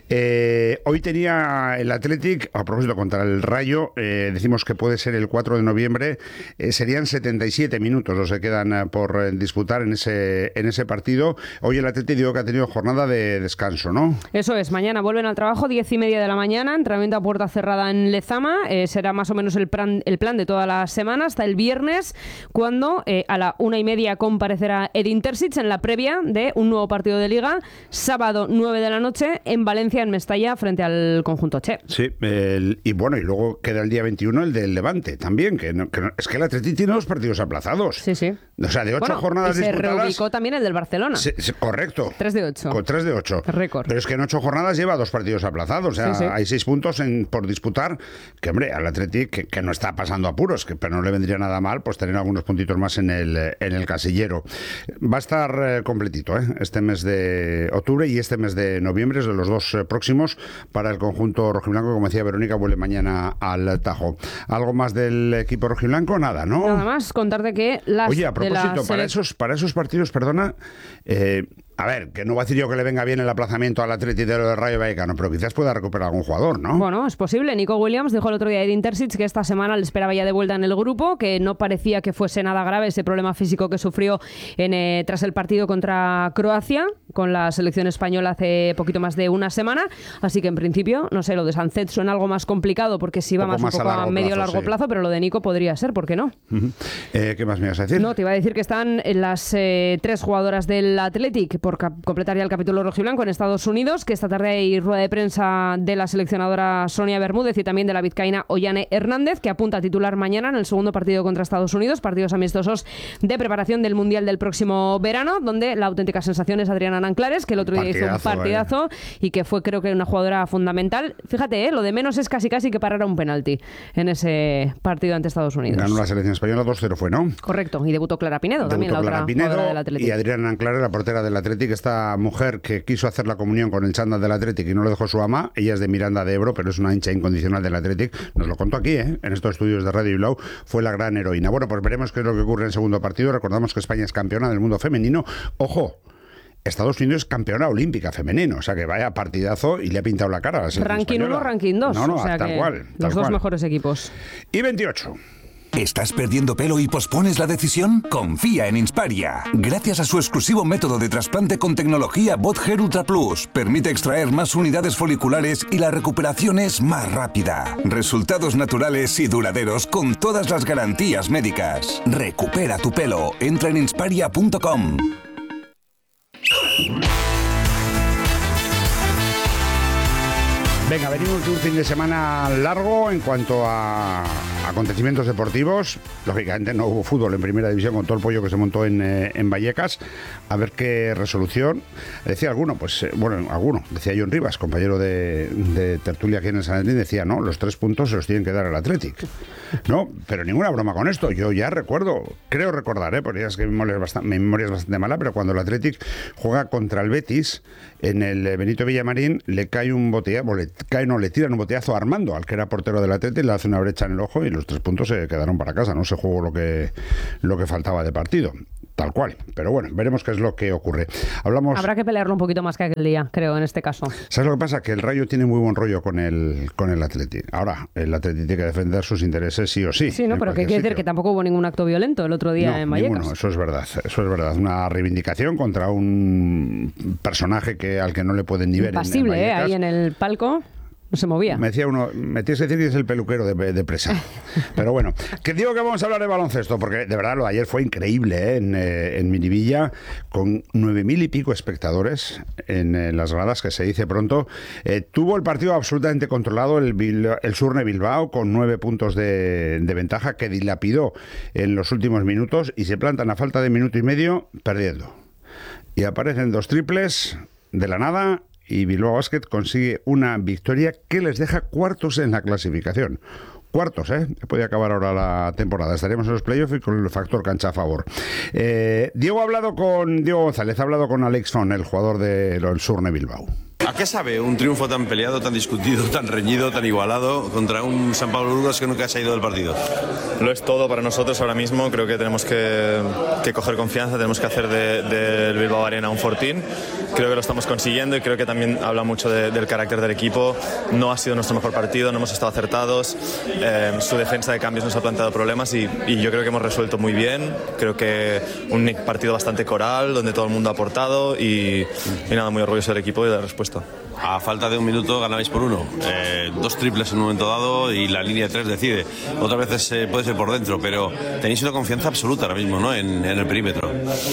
Eh, hoy tenía el Athletic, a propósito, contra el Rayo, eh, decimos que puede ser el cuatro de noviembre, eh, serían setenta y siete minutos los que quedan por eh, disputar en ese en ese partido. Hoy el Atleti digo que ha tenido jornada de descanso, ¿no? Eso es, mañana vuelven al trabajo, diez y media de la mañana, entrenamiento a puerta cerrada en Lezama, eh, será más o menos el plan, el plan de toda la semana, hasta el viernes, cuando eh, a la una y media comparecerá Edin Terzic en la previa de un nuevo partido de Liga, sábado nueve de la noche, en Valencia, en Mestalla, frente al conjunto Che. Sí, el, y bueno, y luego queda el día veintiuno el del Levante, también, que, no, que no, es que el Atleti tiene dos partidos aplazados. Sí, sí. O sea, de ocho bueno, jornadas y se disputadas... reubicó también el del Barcelona. Se, se, correcto. tres de ocho. Con tres de ocho. Récord. Pero es que en ocho jornadas lleva dos partidos aplazados. O sea, sí, sí. hay seis puntos en, por disputar. Que, hombre, al Atleti, que, que no está pasando apuros, que, pero no le vendría nada mal pues tener algunos puntitos más en el, en el casillero. Va a estar eh, completito, ¿eh? Este mes de octubre y este mes de noviembre, es de los dos eh, próximos para el conjunto rojiblanco. Como decía Verónica, vuelve mañana al Tajo. ¿Algo más del equipo rojiblanco? Nada, ¿no? Nada más, contarte que las... Oye, a propósito, de para, esos, para esos partidos, perdona, eh, a ver, que no va a decir yo que le venga bien el aplazamiento al Atleti de lo del Rayo Vallecano, pero quizás pueda recuperar algún jugador, ¿no? Bueno, es posible. Nico Williams dijo el otro día a Edin Terzic que esta semana le esperaba ya de vuelta en el grupo, que no parecía que fuese nada grave ese problema físico que sufrió en, eh, tras el partido contra Croacia, con la selección española hace poquito más de una semana. Así que en principio, no sé, lo de Sancet suena algo más complicado porque sí va más, más un poco a, a medio plazo, largo sí. plazo, pero lo de Nico podría ser, ¿por qué no? Uh-huh. eh, ¿Qué más me ibas a decir? No, te iba a decir que están las eh, tres jugadoras del Athletic por cap- completar ya el capítulo rojiblanco en Estados Unidos, que esta tarde hay rueda de prensa de la seleccionadora Sonia Bermúdez y también de la vizcaína Ollane Hernández, que apunta a titular mañana en el segundo partido contra Estados Unidos, partidos amistosos de preparación del Mundial del próximo verano, donde la auténtica sensación es Adriana Nanclares, que el otro partidazo, día hizo un partidazo eh. y que fue, creo que, una jugadora fundamental. Fíjate, eh, lo de menos es casi casi que parara un penalti en ese partido ante Estados Unidos. Ganó la selección española dos cero fue, ¿no? Correcto, y debutó Clara Pinedo, debutó también la Clara otra Pinedo jugadora del Athletic. Y Adriana Nanclares, la portera del Athletic, esta mujer que quiso hacer la comunión con el chándal del Athletic y no lo dejó su ama. Ella es de Miranda de Ebro, pero es una hincha incondicional del Athletic. Nos lo contó aquí, ¿eh? En estos estudios de Radio Bilbao. Fue la gran heroína. Bueno, pues veremos qué es lo que ocurre en el segundo partido. Recordamos que España es campeona del mundo femenino. Ojo, Estados Unidos es campeona olímpica femenino, o sea que vaya partidazo y le ha pintado la cara a la selección Ranking española. uno, ranking dos. No, no, o sea tal que cual. Tal los dos cual. mejores equipos. Y veintiocho. ¿Estás perdiendo pelo y pospones la decisión? Confía en Insparia. Gracias a su exclusivo método de trasplante con tecnología Bot Hair Ultra Plus, permite extraer más unidades foliculares y la recuperación es más rápida. Resultados naturales y duraderos con todas las garantías médicas. Recupera tu pelo. Entra en insparia punto com. Venga, venimos de un fin de semana largo en cuanto a acontecimientos deportivos. Lógicamente no hubo fútbol en primera división con todo el pollo que se montó en, eh, en Vallecas. A ver qué resolución. Decía alguno, pues eh, bueno, alguno. Decía John Rivas, compañero de, de tertulia aquí en el San Andrés, decía, no, los tres puntos se los tienen que dar al Athletic. No, pero ninguna broma con esto. Yo ya recuerdo, creo recordar, ¿eh? porque es que mi memoria es bastante, mi memoria es bastante mala, pero cuando el Athletic juega contra el Betis, en el Benito Villamarín, le cae un botellazo, le cae, no, le tiran un botellazo a Armando, al que era portero del Athletic, le hace una brecha en el ojo y los tres puntos se quedaron para casa. No se jugó lo que, lo que faltaba de partido. Tal cual. Pero bueno, veremos qué es lo que ocurre. Hablamos... Habrá que pelearlo un poquito más que aquel día, creo, en este caso. ¿Sabes lo que pasa? Que el Rayo tiene muy buen rollo con el, con el Athletic. Ahora, el Athletic tiene que defender sus intereses sí o sí. Sí, no, pero que quiere decir que tampoco hubo ningún acto violento el otro día no, en Vallecas. Ninguno, eso es verdad. Eso es verdad. Una reivindicación contra un personaje que al que no le pueden ni ver. Impasible, en, en ¿eh? Ahí en el palco. No se movía. Me decía uno, me tienes que decir que es el peluquero de, de presa. Pero bueno, que digo que vamos a hablar de baloncesto, porque de verdad lo de ayer fue increíble, ¿eh? en, eh, en Miribilla, con nueve mil y pico espectadores en eh, las gradas, que se dice pronto. Eh, tuvo el partido absolutamente controlado el, Bil- el Surne Bilbao, con nueve puntos de, de ventaja, que dilapidó en los últimos minutos y se plantan a falta de minuto y medio perdiendo. Y aparecen dos triples de la nada y Bilbao Basket consigue una victoria que les deja cuartos en la clasificación. Cuartos, ¿eh? Puede acabar ahora la temporada. Estaremos en los playoffs y con el factor cancha a favor. Eh, Diego ha hablado con Diego González, ha hablado con Alex Fon, el jugador del Surne Bilbao. ¿A qué sabe un triunfo tan peleado, tan discutido, tan reñido, tan igualado contra un San Pablo Burgos que nunca se ha ido del partido? Lo es todo para nosotros ahora mismo. Creo que tenemos que, que coger confianza, tenemos que hacer del de, de Bilbao Arena un fortín. Creo que lo estamos consiguiendo y creo que también habla mucho de, del carácter del equipo. No ha sido nuestro mejor partido, no hemos estado acertados. Eh, su defensa de cambios nos ha planteado problemas y, y yo creo que hemos resuelto muy bien. Creo que un partido bastante coral, donde todo el mundo ha aportado y, y nada, muy orgulloso del equipo y de la respuesta. A falta de un minuto ganabais por uno. Eh, dos triples en un momento dado y la línea de tres decide. Otras veces eh, puede ser por dentro, pero tenéis una confianza absoluta ahora mismo, ¿no? En, en el perímetro.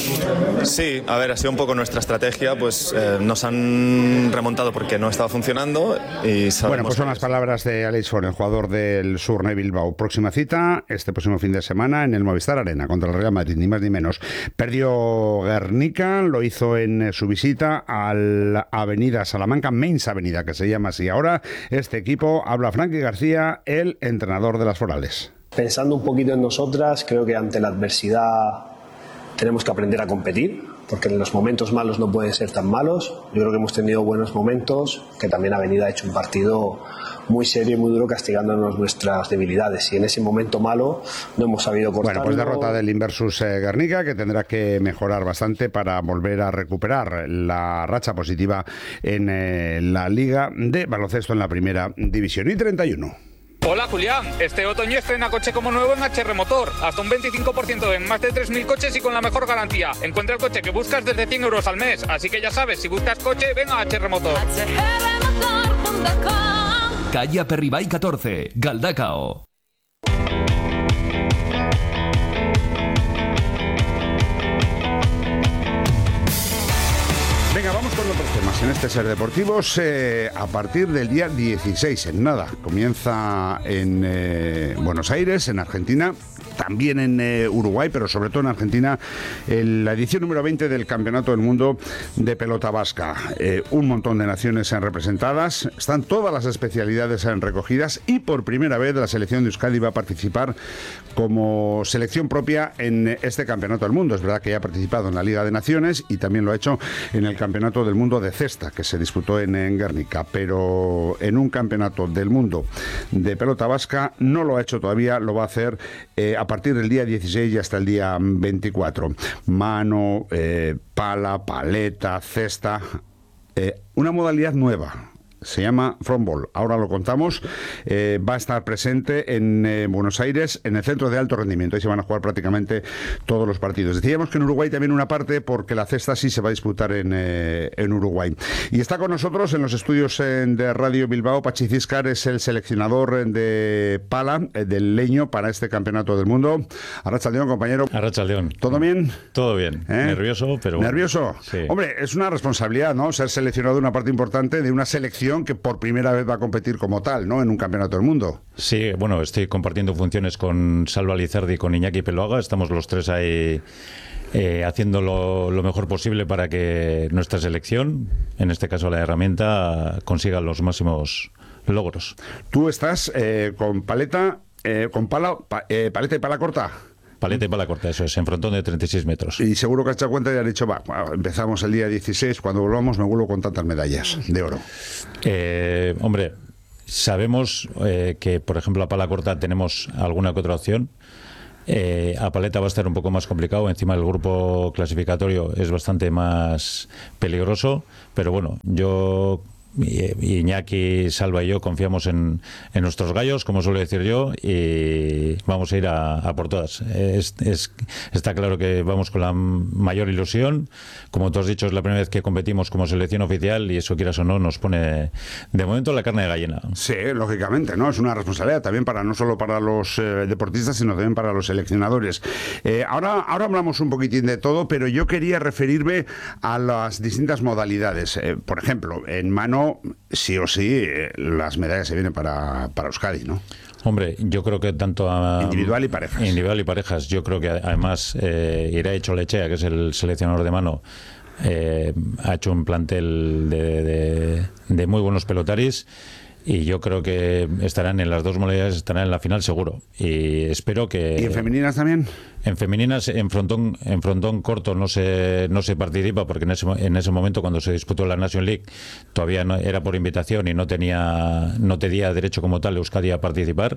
Sí, a ver, ha sido un poco nuestra estrategia. Pues eh, nos han remontado porque no estaba funcionando y sabemos... Bueno, pues son las palabras de Alex Fon, el jugador del Surne Bilbao. Próxima cita, este próximo fin de semana en el Movistar Arena contra el Real Madrid, ni más ni menos. Perdió Guernica, lo hizo en su visita a la Avenida Salamanca, Mains Avenida, que se llama así. Ahora este equipo habla Frankie García, el entrenador de las Forales. Pensando un poquito en nosotras, creo que ante la adversidad tenemos que aprender a competir, porque en los momentos malos no pueden ser tan malos. Yo creo que hemos tenido buenos momentos, que también Avenida ha hecho un partido muy serio y muy duro castigándonos nuestras debilidades, y en ese momento malo no hemos sabido cortarlo. Bueno, pues derrota del Inversus eh, Guernica, que tendrá que mejorar bastante para volver a recuperar la racha positiva en eh, la Liga de Baloncesto en la Primera División. Y treinta y uno. Hola Julián, este otoño estrena coche como nuevo en H R Motor, hasta un veinticinco por ciento en más de tres mil coches y con la mejor garantía. Encuentra el coche que buscas desde cien euros al mes, así que ya sabes, si buscas coche, ven a H R Motor. Calle Aperribay catorce, Galdacao. Venga, vamos con otros temas en este Ser Deportivos. Eh, a partir del día dieciséis, en nada, comienza en eh, Buenos Aires, en Argentina, también en eh, Uruguay, pero sobre todo en Argentina, en la edición número veinte del Campeonato del Mundo de Pelota Vasca. Eh, un montón de naciones representadas, están todas las especialidades recogidas y por primera vez la selección de Euskadi va a participar como selección propia en este Campeonato del Mundo. Es verdad que ya ha participado en la Liga de Naciones y también lo ha hecho en el Campeonato del Mundo de Cesta, que se disputó en, en Guernica, pero en un Campeonato del Mundo de Pelota Vasca no lo ha hecho todavía, lo va a hacer eh, a partir del día dieciséis y hasta el día veinticuatro. Mano, eh, pala, paleta, cesta, eh, una modalidad nueva. Se llama frontball, ahora lo contamos. Eh, va a estar presente en eh, Buenos Aires, en el centro de alto rendimiento. Ahí se van a jugar prácticamente todos los partidos. Decíamos que en Uruguay también una parte, porque la cesta sí se va a disputar en, eh, en Uruguay. Y está con nosotros en los estudios eh, de Radio Bilbao, Patxi Ciscar, es el seleccionador de pala, eh, del leño, para este campeonato del mundo. Arratsaldeon, compañero. Arratsaldeon. ¿Todo bien? Todo bien. ¿Eh? Nervioso, pero... ¿Nervioso? Sí. Hombre, es una responsabilidad, ¿no? Ser seleccionado de una parte importante de una selección que por primera vez va a competir como tal, ¿no? En un campeonato del mundo. Sí, bueno, estoy compartiendo funciones con Salva Lizardi y con Iñaki Peloaga. Estamos los tres ahí eh, haciendo lo, lo mejor posible para que nuestra selección, en este caso la herramienta, consiga los máximos logros. Tú estás eh, con paleta, eh, con pala, pa, eh, paleta y pala corta. Paleta y pala corta, eso es, en frontón de treinta y seis metros. Y seguro que has hecho cuenta y has dicho, va, empezamos el día dieciséis, cuando volvamos me vuelvo con tantas medallas de oro. Eh, hombre, sabemos eh, que, por ejemplo, a pala corta tenemos alguna que otra opción. Eh, a paleta va a estar un poco más complicado, encima el grupo clasificatorio es bastante más peligroso, pero bueno, yo... Iñaki, Salva y yo confiamos en, en nuestros gallos, como suelo decir yo, y vamos a ir a, a por todas. Es, es, está claro que vamos con la mayor ilusión. Como tú has dicho, es la primera vez que competimos como selección oficial y eso, quieras o no, nos pone de momento la carne de gallina. Sí, lógicamente, ¿no? Es una responsabilidad también para no solo para los eh, deportistas, sino también para los seleccionadores. Eh, ahora, ahora hablamos un poquitín de todo, pero yo quería referirme a las distintas modalidades. Eh, por ejemplo, en mano, sí o sí, eh, las medallas se vienen para, para Euskadi, ¿no? Hombre, yo creo que tanto a... Individual y parejas. Individual y parejas. Yo creo que además eh, Irae Cholechea, que es el seleccionador de mano, eh, ha hecho un plantel de, de, de muy buenos pelotaris. Y yo creo que estarán en las dos modalidades, estarán en la final seguro. Y espero que... ¿Y en femeninas también? En femeninas, en frontón, en frontón corto no se no se participa, porque en ese, en ese momento, cuando se disputó la Nation League, todavía no, era por invitación y no tenía no tenía derecho como tal Euskadi a participar.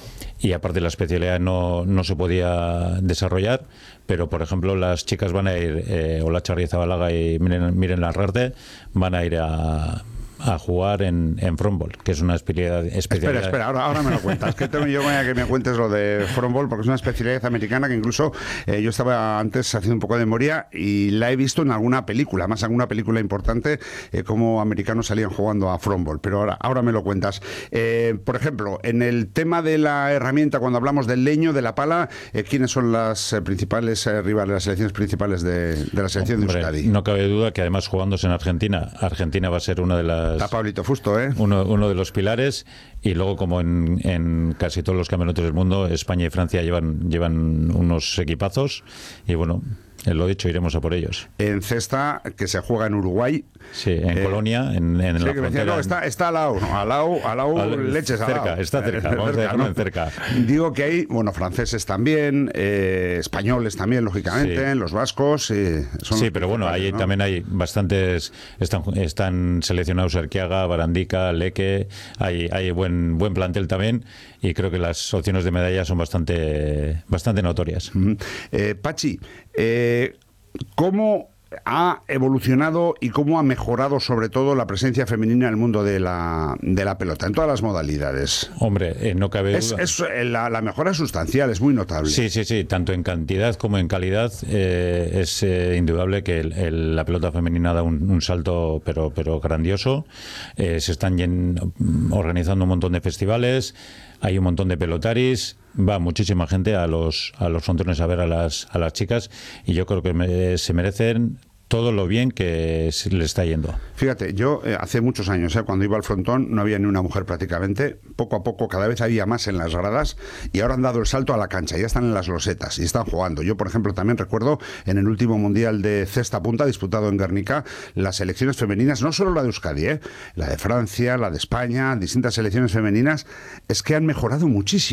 Y aparte la especialidad no, no se podía desarrollar, pero por ejemplo las chicas van a ir, eh, Olacha Arrizabalaga y Miren, Miren Larrarte, van a ir a... a jugar en, en frontball, que es una especialidad... especialidad. Espera, espera, ahora, ahora me lo cuentas. Que tengo yo que me cuentes lo de frontball, porque es una especialidad americana que incluso eh, yo estaba antes haciendo un poco de memoria y la he visto en alguna película, más alguna película importante, eh, como americanos salían jugando a frontball, pero ahora, ahora me lo cuentas. Eh, por ejemplo, en el tema de la herramienta, cuando hablamos del leño, de la pala, eh, ¿quiénes son las eh, principales eh, rivales, las selecciones principales de, de la selección Hombre, de Euskadi? No cabe duda que además jugándose en Argentina, Argentina va a ser una de las... Está Pablito Fusto, ¿eh? Uno, uno de los pilares, y luego, como en, en casi todos los campeonatos del mundo, España y Francia llevan, llevan unos equipazos, y bueno, lo dicho, iremos a por ellos. En cesta, que se juega en Uruguay. Sí, en eh, Colonia, en, en sí, la que frontera. Decía, no, está, está al lado, ¿no? Al lado, al lado, al, leches al cerca, lado. Está cerca, vamos cerca, a dejarlo ¿no? cerca. Digo que hay, bueno, franceses también, eh, españoles también, lógicamente, sí. Los vascos. Eh, son sí, los pero bueno, ahí ¿no? también hay bastantes, están, están seleccionados Erquiaga, Barandica, Leque, hay, hay buen, buen plantel también, y creo que las opciones de medalla son bastante, bastante notorias. Uh-huh. eh, Patxi, eh, ¿cómo ha evolucionado y cómo ha mejorado sobre todo la presencia femenina en el mundo de la, de la pelota, en todas las modalidades? Hombre, eh, no cabe es, duda. Es, la, la mejora es sustancial, es muy notable. Sí, sí, sí, tanto en cantidad como en calidad eh, es eh, indudable que el, el, la pelota femenina da un, un salto pero, pero grandioso. Eh, se están yen, organizando un montón de festivales, hay un montón de pelotaris, va muchísima gente a los a los frontones a ver a las a las chicas, y yo creo que me, se merecen todo lo bien que le está yendo. Fíjate, yo eh, hace muchos años, eh, cuando iba al frontón, no había ni una mujer prácticamente. Poco a poco, cada vez había más en las gradas, y ahora han dado el salto a la cancha, ya están en las losetas y están jugando. Yo, por ejemplo, también recuerdo en el último Mundial de Cesta Punta disputado en Guernica, las selecciones femeninas, no solo la de Euskadi, eh, la de Francia, la de España, distintas selecciones femeninas, es que han mejorado muchísimo.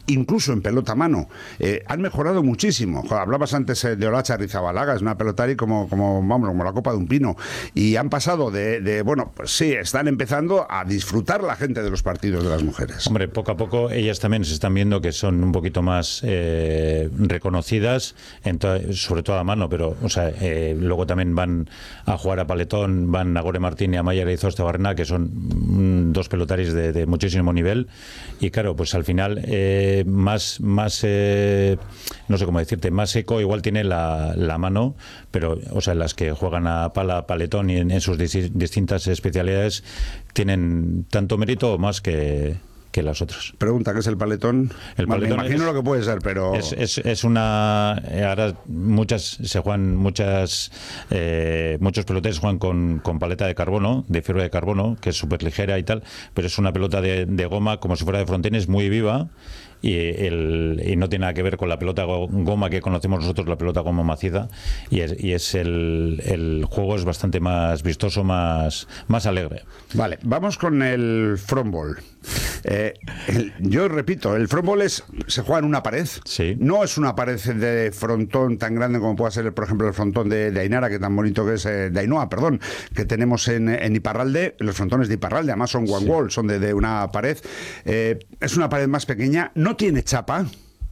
incluso en pelota a mano. Eh, han mejorado muchísimo. Joder, hablabas antes eh, de Olacha Rizabalaga, es una pelotari como, como, vamos, como la copa de un pino. Y han pasado de, de, bueno, pues sí, están empezando a disfrutar la gente de los partidos de las mujeres. Hombre, poco a poco ellas también se están viendo que son un poquito más eh, reconocidas, en to- sobre todo a mano, pero o sea, eh, luego también van a jugar a paletón, van a Gore Martín y a Maya Reizoste Barrena, que son mm, dos pelotaris de, de muchísimo nivel. Y claro, pues al final eh, más, más eh, no sé cómo decirte, más eco igual tiene la, la mano, pero o sea, las que juegan a pala, paletón y en, en sus dis- distintas especialidades tienen tanto mérito o más que que las otras. Pregunta, ¿qué es el paletón? El Bueno, paletón me imagino es, lo que puede ser, pero... Es, es, es una... Ahora muchas se juegan, muchas eh, muchos peloteros juegan con, con paleta de carbono, de fibra de carbono, que es súper ligera y tal, pero es una pelota de, de goma como si fuera de frontenis, muy viva. Y, el, y no tiene nada que ver con la pelota goma que conocemos nosotros, la pelota goma maciza, y es, y es el, el juego es bastante más vistoso, más, más alegre. Vale, vamos con el frontball. Eh, el, yo repito, el frontball es, se juega en una pared. Sí. No es una pared de frontón tan grande como pueda ser, por ejemplo, el frontón de, de Ainara, que tan bonito que es, eh, de Ainhoa, perdón, que tenemos en, en Iparralde. Los frontones de Iparralde, además son one Sí. wall, son de, de una pared. Eh, es una pared más pequeña, no tiene chapa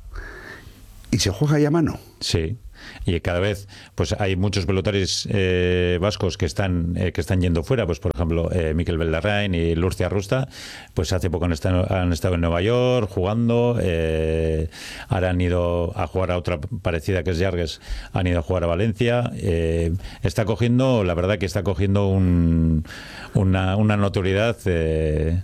y se juega ahí a mano. Sí. Y cada vez pues hay muchos pelotaris eh, vascos que están eh, que están yendo fuera, pues por ejemplo eh, Mikel Beldarrain y Lurcia Rusta, pues hace poco han estado, han estado en Nueva York jugando, eh, ahora han ido a jugar a otra parecida que es Yargues, han ido a jugar a Valencia, eh, está cogiendo, la verdad que está cogiendo un, una, una notoriedad eh,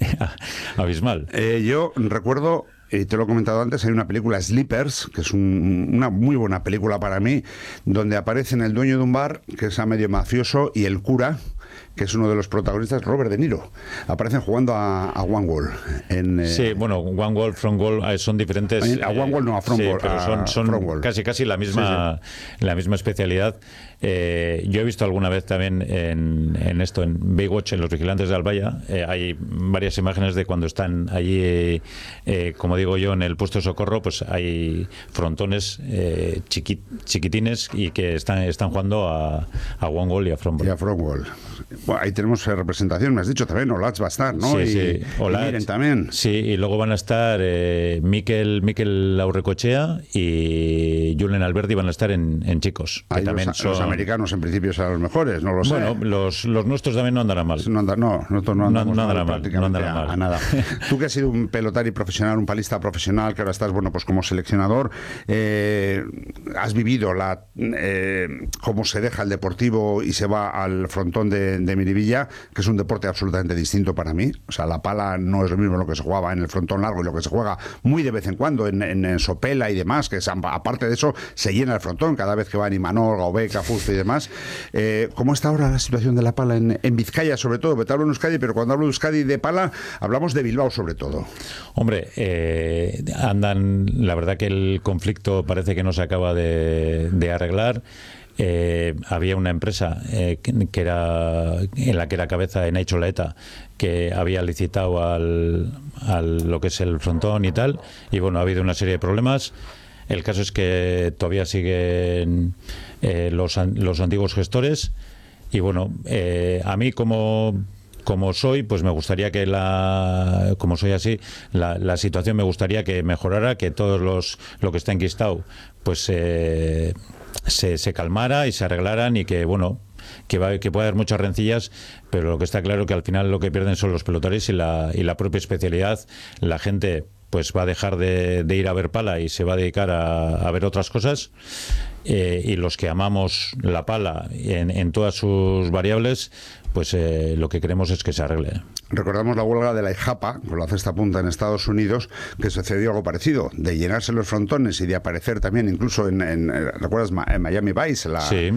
abismal. Eh, yo recuerdo, y te lo he comentado antes, hay una película, Sleepers, que es un, una muy buena película para mí, donde aparecen el dueño de un bar, que es a medio mafioso, y el cura, que es uno de los protagonistas, Robert De Niro. Aparecen jugando a, a One Wall. En, eh, sí, bueno, One Wall, Front Wall eh, son diferentes. A One Wall no, a Front sí, Wall. pero son, son casi casi la misma, sí, sí. la misma especialidad. Eh, yo he visto alguna vez también en, en esto, en Baywatch, en Los Vigilantes de Albaya, eh, hay varias imágenes de cuando están allí, eh, eh, como digo yo, en el puesto de socorro, pues hay frontones eh, chiqui, chiquitines y que están, están jugando a, a One Wall y a Front Wall. Y a Front Wall. Bueno, ahí tenemos representación, me has dicho también, Olats va a estar, ¿no? Sí, y, sí. Olats, y Miren también. Sí, y luego van a estar eh, Mikel, Mikel Aurrecochea y Julen Alberdi van a estar en, en chicos. Que ahí también los, son... los americanos en principio serán los mejores, no lo sé. Bueno, los, los nuestros también no andarán mal. No, anda, no nosotros no andamos no, no mal, andarán mal, prácticamente no andarán a, mal. a nada. Tú que has sido un pelotari profesional, un palista profesional, que ahora estás, bueno, pues como seleccionador, eh, has vivido la eh, cómo se deja el deportivo y se va al frontón de, de Miribilla, que es un deporte absolutamente distinto para mí. O sea, la pala no es lo mismo lo que se jugaba en el frontón largo y lo que se juega muy de vez en cuando en, en, en Sopela y demás, que es, aparte de eso se llena el frontón cada vez que van Imanol, Gaubeca, Fusto y demás. Eh, ¿Cómo está ahora la situación de la pala en, en Vizcaya, sobre todo? Porque te hablo en Euskadi, pero cuando hablo de Euskadi de pala, hablamos de Bilbao sobre todo. Hombre, eh, andan, la verdad que el conflicto parece que no se acaba de, de arreglar. Eh, había una empresa eh, que, que era en la que era cabeza en Laeta, que había licitado al, al lo que es el frontón y tal, y bueno, ha habido una serie de problemas. El caso es que todavía siguen eh, los, los antiguos gestores y bueno, eh, a mí como como soy, pues me gustaría que la, como soy así, la, la situación me gustaría que mejorara, que todos los, lo que está enquistado, pues eh, se, se calmara y se arreglaran y que, bueno, que, va, que puede haber muchas rencillas, pero lo que está claro que al final lo que pierden son los pelotaris y la, y la propia especialidad. La gente pues va a dejar de, de ir a ver pala y se va a dedicar a, a ver otras cosas. Eh, y los que amamos la pala en, en todas sus variables, pues eh, lo que queremos es que se arregle. Recordamos la huelga de la IJAPA, con la cesta punta en Estados Unidos, que sucedió algo parecido, de llenarse los frontones y de aparecer también incluso en, en ¿recuerdas? En Miami Vice, la, sí.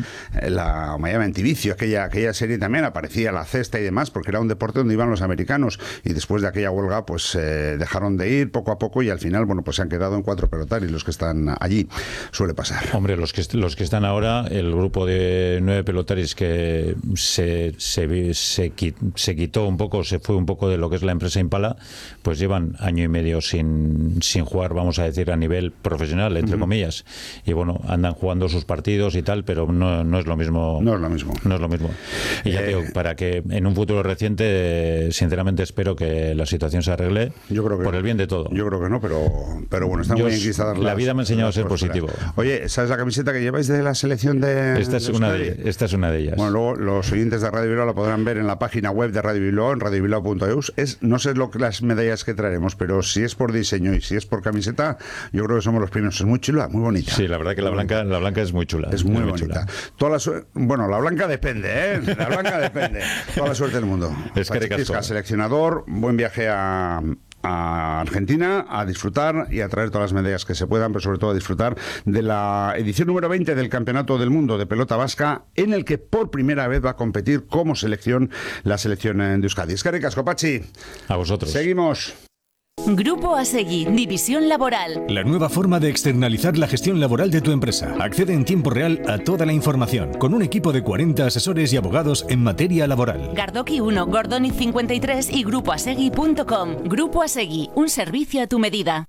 la Miami Antivicio, aquella, aquella serie también aparecía la cesta y demás, porque era un deporte donde iban los americanos, y después de aquella huelga pues eh, dejaron de ir poco a poco y al final, bueno, pues se han quedado en cuatro pelotaris los que están allí. Suele pasar. Hombre, los que, los que están ahora, el grupo de nueve pelotaris que se, se, se, se quitó un poco, se fue un poco de lo que es la empresa Impala, pues llevan año y medio sin, sin jugar, vamos a decir, a nivel profesional, entre uh-huh. comillas. Y bueno, andan jugando sus partidos y tal, pero no, no es lo mismo. No es lo mismo. No es lo mismo. Y ya eh, digo, para que en un futuro reciente, sinceramente espero que la situación se arregle yo creo que por el bien de todo. Yo creo que no, pero, pero bueno, están yo, muy enquistadas las... La vida me ha enseñado a ser positivo. Oye, ¿sabes la camiseta que lleváis de la selección de... Esta es, de una, de, esta es una de ellas. Bueno, luego los oyentes de Radio Bilbao la podrán ver en la página web de Radio Bilbao, en radio bilbao punto eus. Es, no sé lo que las medallas que traeremos, pero si es por diseño y si es por camiseta, yo creo que somos los primeros. Es muy chula, muy bonita. Sí, la verdad que la blanca, la blanca es muy chula. Es muy, muy bonita. Toda la bueno, la blanca depende, ¿eh? La blanca depende. Toda la suerte del mundo. Es que seleccionador, buen viaje a... a Argentina, a disfrutar y a traer todas las medallas que se puedan, pero sobre todo a disfrutar de la edición número veinte del Campeonato del Mundo de Pelota Vasca, en el que por primera vez va a competir como selección la selección de Euskadi. Eskerrik asko, Pachi. A vosotros. Seguimos. Grupo Asegui, División Laboral. La nueva forma de externalizar la gestión laboral de tu empresa. Accede en tiempo real a toda la información, con un equipo de cuarenta asesores y abogados en materia laboral. Gardoki uno, Gordoniz cincuenta y tres y grupo asegui punto com. Grupo Asegui, un servicio a tu medida.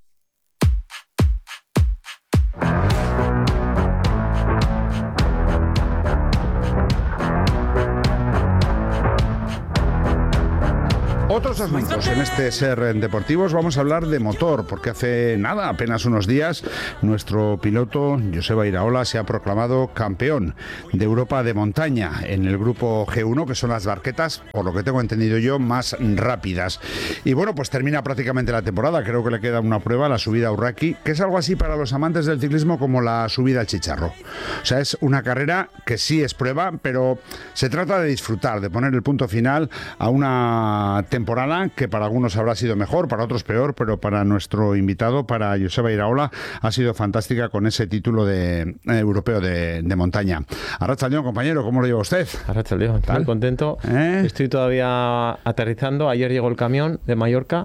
Otros asuntos en este Ser Deportivos. Vamos a hablar de motor, porque hace nada, apenas unos días, nuestro piloto Joseba Iraola se ha proclamado campeón de Europa de montaña en el grupo G uno, que son las barquetas, por lo que tengo entendido yo, más rápidas. Y bueno, pues termina prácticamente la temporada. Creo que le queda una prueba, la subida a Urraki, que es algo así para los amantes del ciclismo como la subida al Chicharro. O sea, es una carrera que sí es prueba, pero se trata de disfrutar, de poner el punto final a una temporada temporada que para algunos habrá sido mejor, para otros peor, pero para nuestro invitado, para Joseba Iraola, ha sido fantástica con ese título de eh, europeo de, de montaña. Arratsaldeon, compañero, ¿cómo lo lleva usted? Arratsaldeon, muy contento. ¿Eh? Estoy todavía aterrizando. Ayer llegó el camión de Mallorca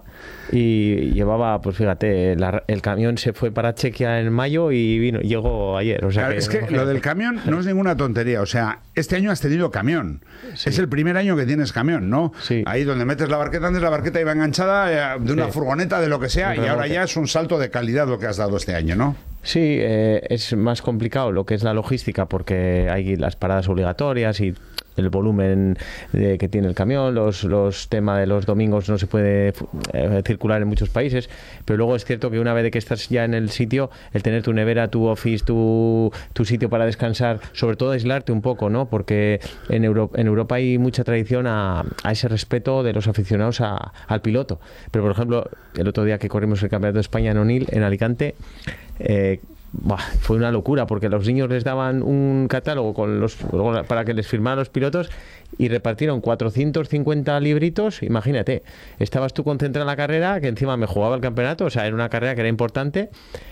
y llevaba, pues fíjate, la, el camión se fue para Chequia en mayo y vino, llegó ayer. O sea claro, que, es que no, lo del camión no es ninguna tontería. O sea, este año has tenido camión. Sí. Es el primer año que tienes camión, ¿no? Sí. Ahí donde metes la barqueta, antes la barqueta iba enganchada de una sí. furgoneta, de lo que sea, y ahora ya es un salto de calidad lo que has dado este año, ¿no? Sí, eh, es más complicado lo que es la logística porque hay las paradas obligatorias y el volumen de, que tiene el camión, los, los temas de los domingos no se puede eh, circular en muchos países, pero luego es cierto que una vez de que estás ya en el sitio, el tener tu nevera, tu office, tu, tu sitio para descansar, sobre todo aislarte un poco, ¿no? Porque en, Euro, en Europa hay mucha tradición a, a ese respeto de los aficionados a, al piloto. Pero por ejemplo, el otro día que corrimos el Campeonato de España en Onil, en Alicante, eh, Bah, fue una locura porque los niños les daban un catálogo con los para que les firmaran los pilotos y repartieron cuatrocientos cincuenta libritos. Imagínate, estabas tú concentrado en la carrera, que encima me jugaba el campeonato, o sea, era una carrera que era importante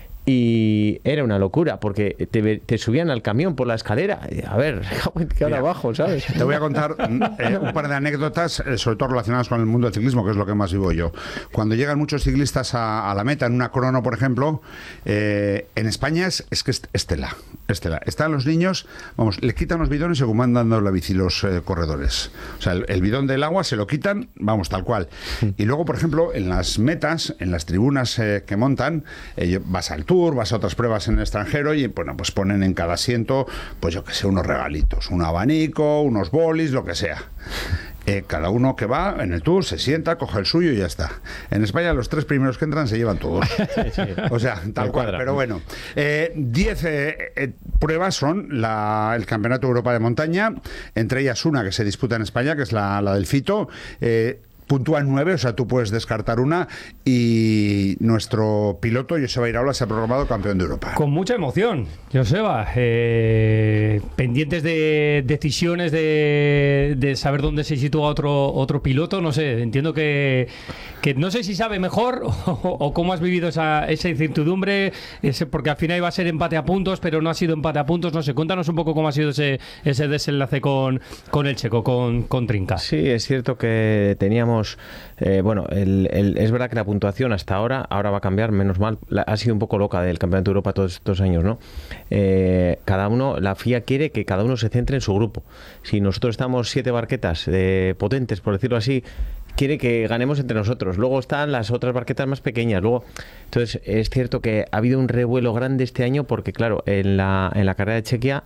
y era una locura porque te, te subían al camión por la escalera. A ver, que ahora abajo, ¿sabes? Te voy a contar eh, un par de anécdotas, eh, sobre todo relacionadas con el mundo del ciclismo, que es lo que más vivo yo. Cuando llegan muchos ciclistas a, a la meta en una crono, por ejemplo, eh, en España es, es que es estela, estela. Están los niños, vamos, le quitan los bidones según van dando la bici los eh, corredores. O sea, el, el bidón del agua se lo quitan, vamos, tal cual. Y luego, por ejemplo, en las metas, en las tribunas eh, que montan, eh, vas al tour, vas a otras pruebas en el extranjero y bueno, pues ponen en cada asiento, pues yo que sé, unos regalitos, un abanico, unos bolis, lo que sea. Eh, cada uno que va en el tour se sienta, coge el suyo y ya está. En España los tres primeros que entran se llevan todos. Sí, sí. O sea, tal cual. Pero bueno, eh, diez eh, eh, pruebas son la, el Campeonato de Europa de montaña, entre ellas una que se disputa en España, que es la, la del Fito. Eh, Puntúan nueve, o sea, tú puedes descartar una y nuestro piloto, Joseba Iraola, se ha proclamado campeón de Europa. Con mucha emoción, Joseba. Eh, pendientes de decisiones de, de saber dónde se sitúa otro, otro piloto, no sé, entiendo que, que no sé si sabe mejor o, o cómo has vivido esa, esa incertidumbre, ese, porque al final iba a ser empate a puntos, pero no ha sido empate a puntos, no sé, cuéntanos un poco cómo ha sido ese, ese desenlace con, con el checo, con, con Trinca. Sí, es cierto que teníamos tenemos, eh, bueno, el, el, es verdad que la puntuación hasta ahora, ahora va a cambiar, menos mal, la, ha sido un poco loca del Campeonato de Europa todos estos años, ¿no? Eh, cada uno, la F I A quiere que cada uno se centre en su grupo. Si nosotros estamos siete barquetas eh, potentes, por decirlo así, quiere que ganemos entre nosotros. Luego están las otras barquetas más pequeñas. Luego, entonces es cierto que ha habido un revuelo grande este año porque, claro, en la, en la carrera de Chequia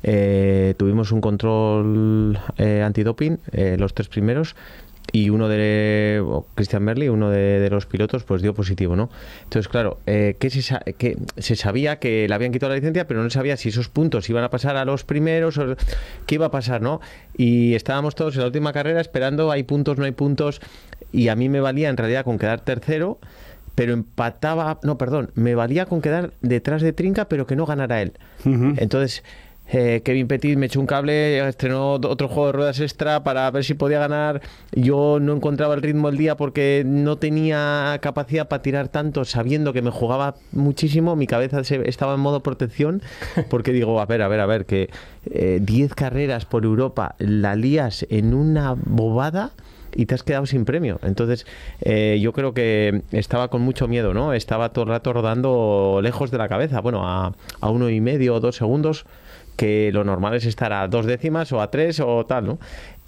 eh, tuvimos un control eh, antidoping, eh, los tres primeros, y uno de Christian Merli, uno de, de los pilotos, pues dio positivo, ¿no? Entonces, claro, eh, que, se, que se sabía que le habían quitado la licencia, pero no sabía si esos puntos iban a pasar a los primeros o qué iba a pasar, ¿no? Y estábamos todos en la última carrera esperando, hay puntos, no hay puntos, y a mí me valía en realidad con quedar tercero, pero empataba, no, perdón, me valía con quedar detrás de Trinca, pero que no ganara él. Uh-huh. Entonces... Eh, Kevin Petit me echó un cable, estrenó otro juego de ruedas extra para ver si podía ganar. Yo no encontraba el ritmo del día porque no tenía capacidad para tirar tanto, sabiendo que me jugaba muchísimo. Mi cabeza se, estaba en modo protección porque digo, a ver, a ver, a ver, que diez eh, carreras por Europa la lías en una bobada y te has quedado sin premio. Entonces eh, yo creo que estaba con mucho miedo, ¿no? Estaba todo el rato rodando lejos de la cabeza, bueno, a, a uno y medio o dos segundos, que lo normal es estar a dos décimas o a tres o tal, ¿no?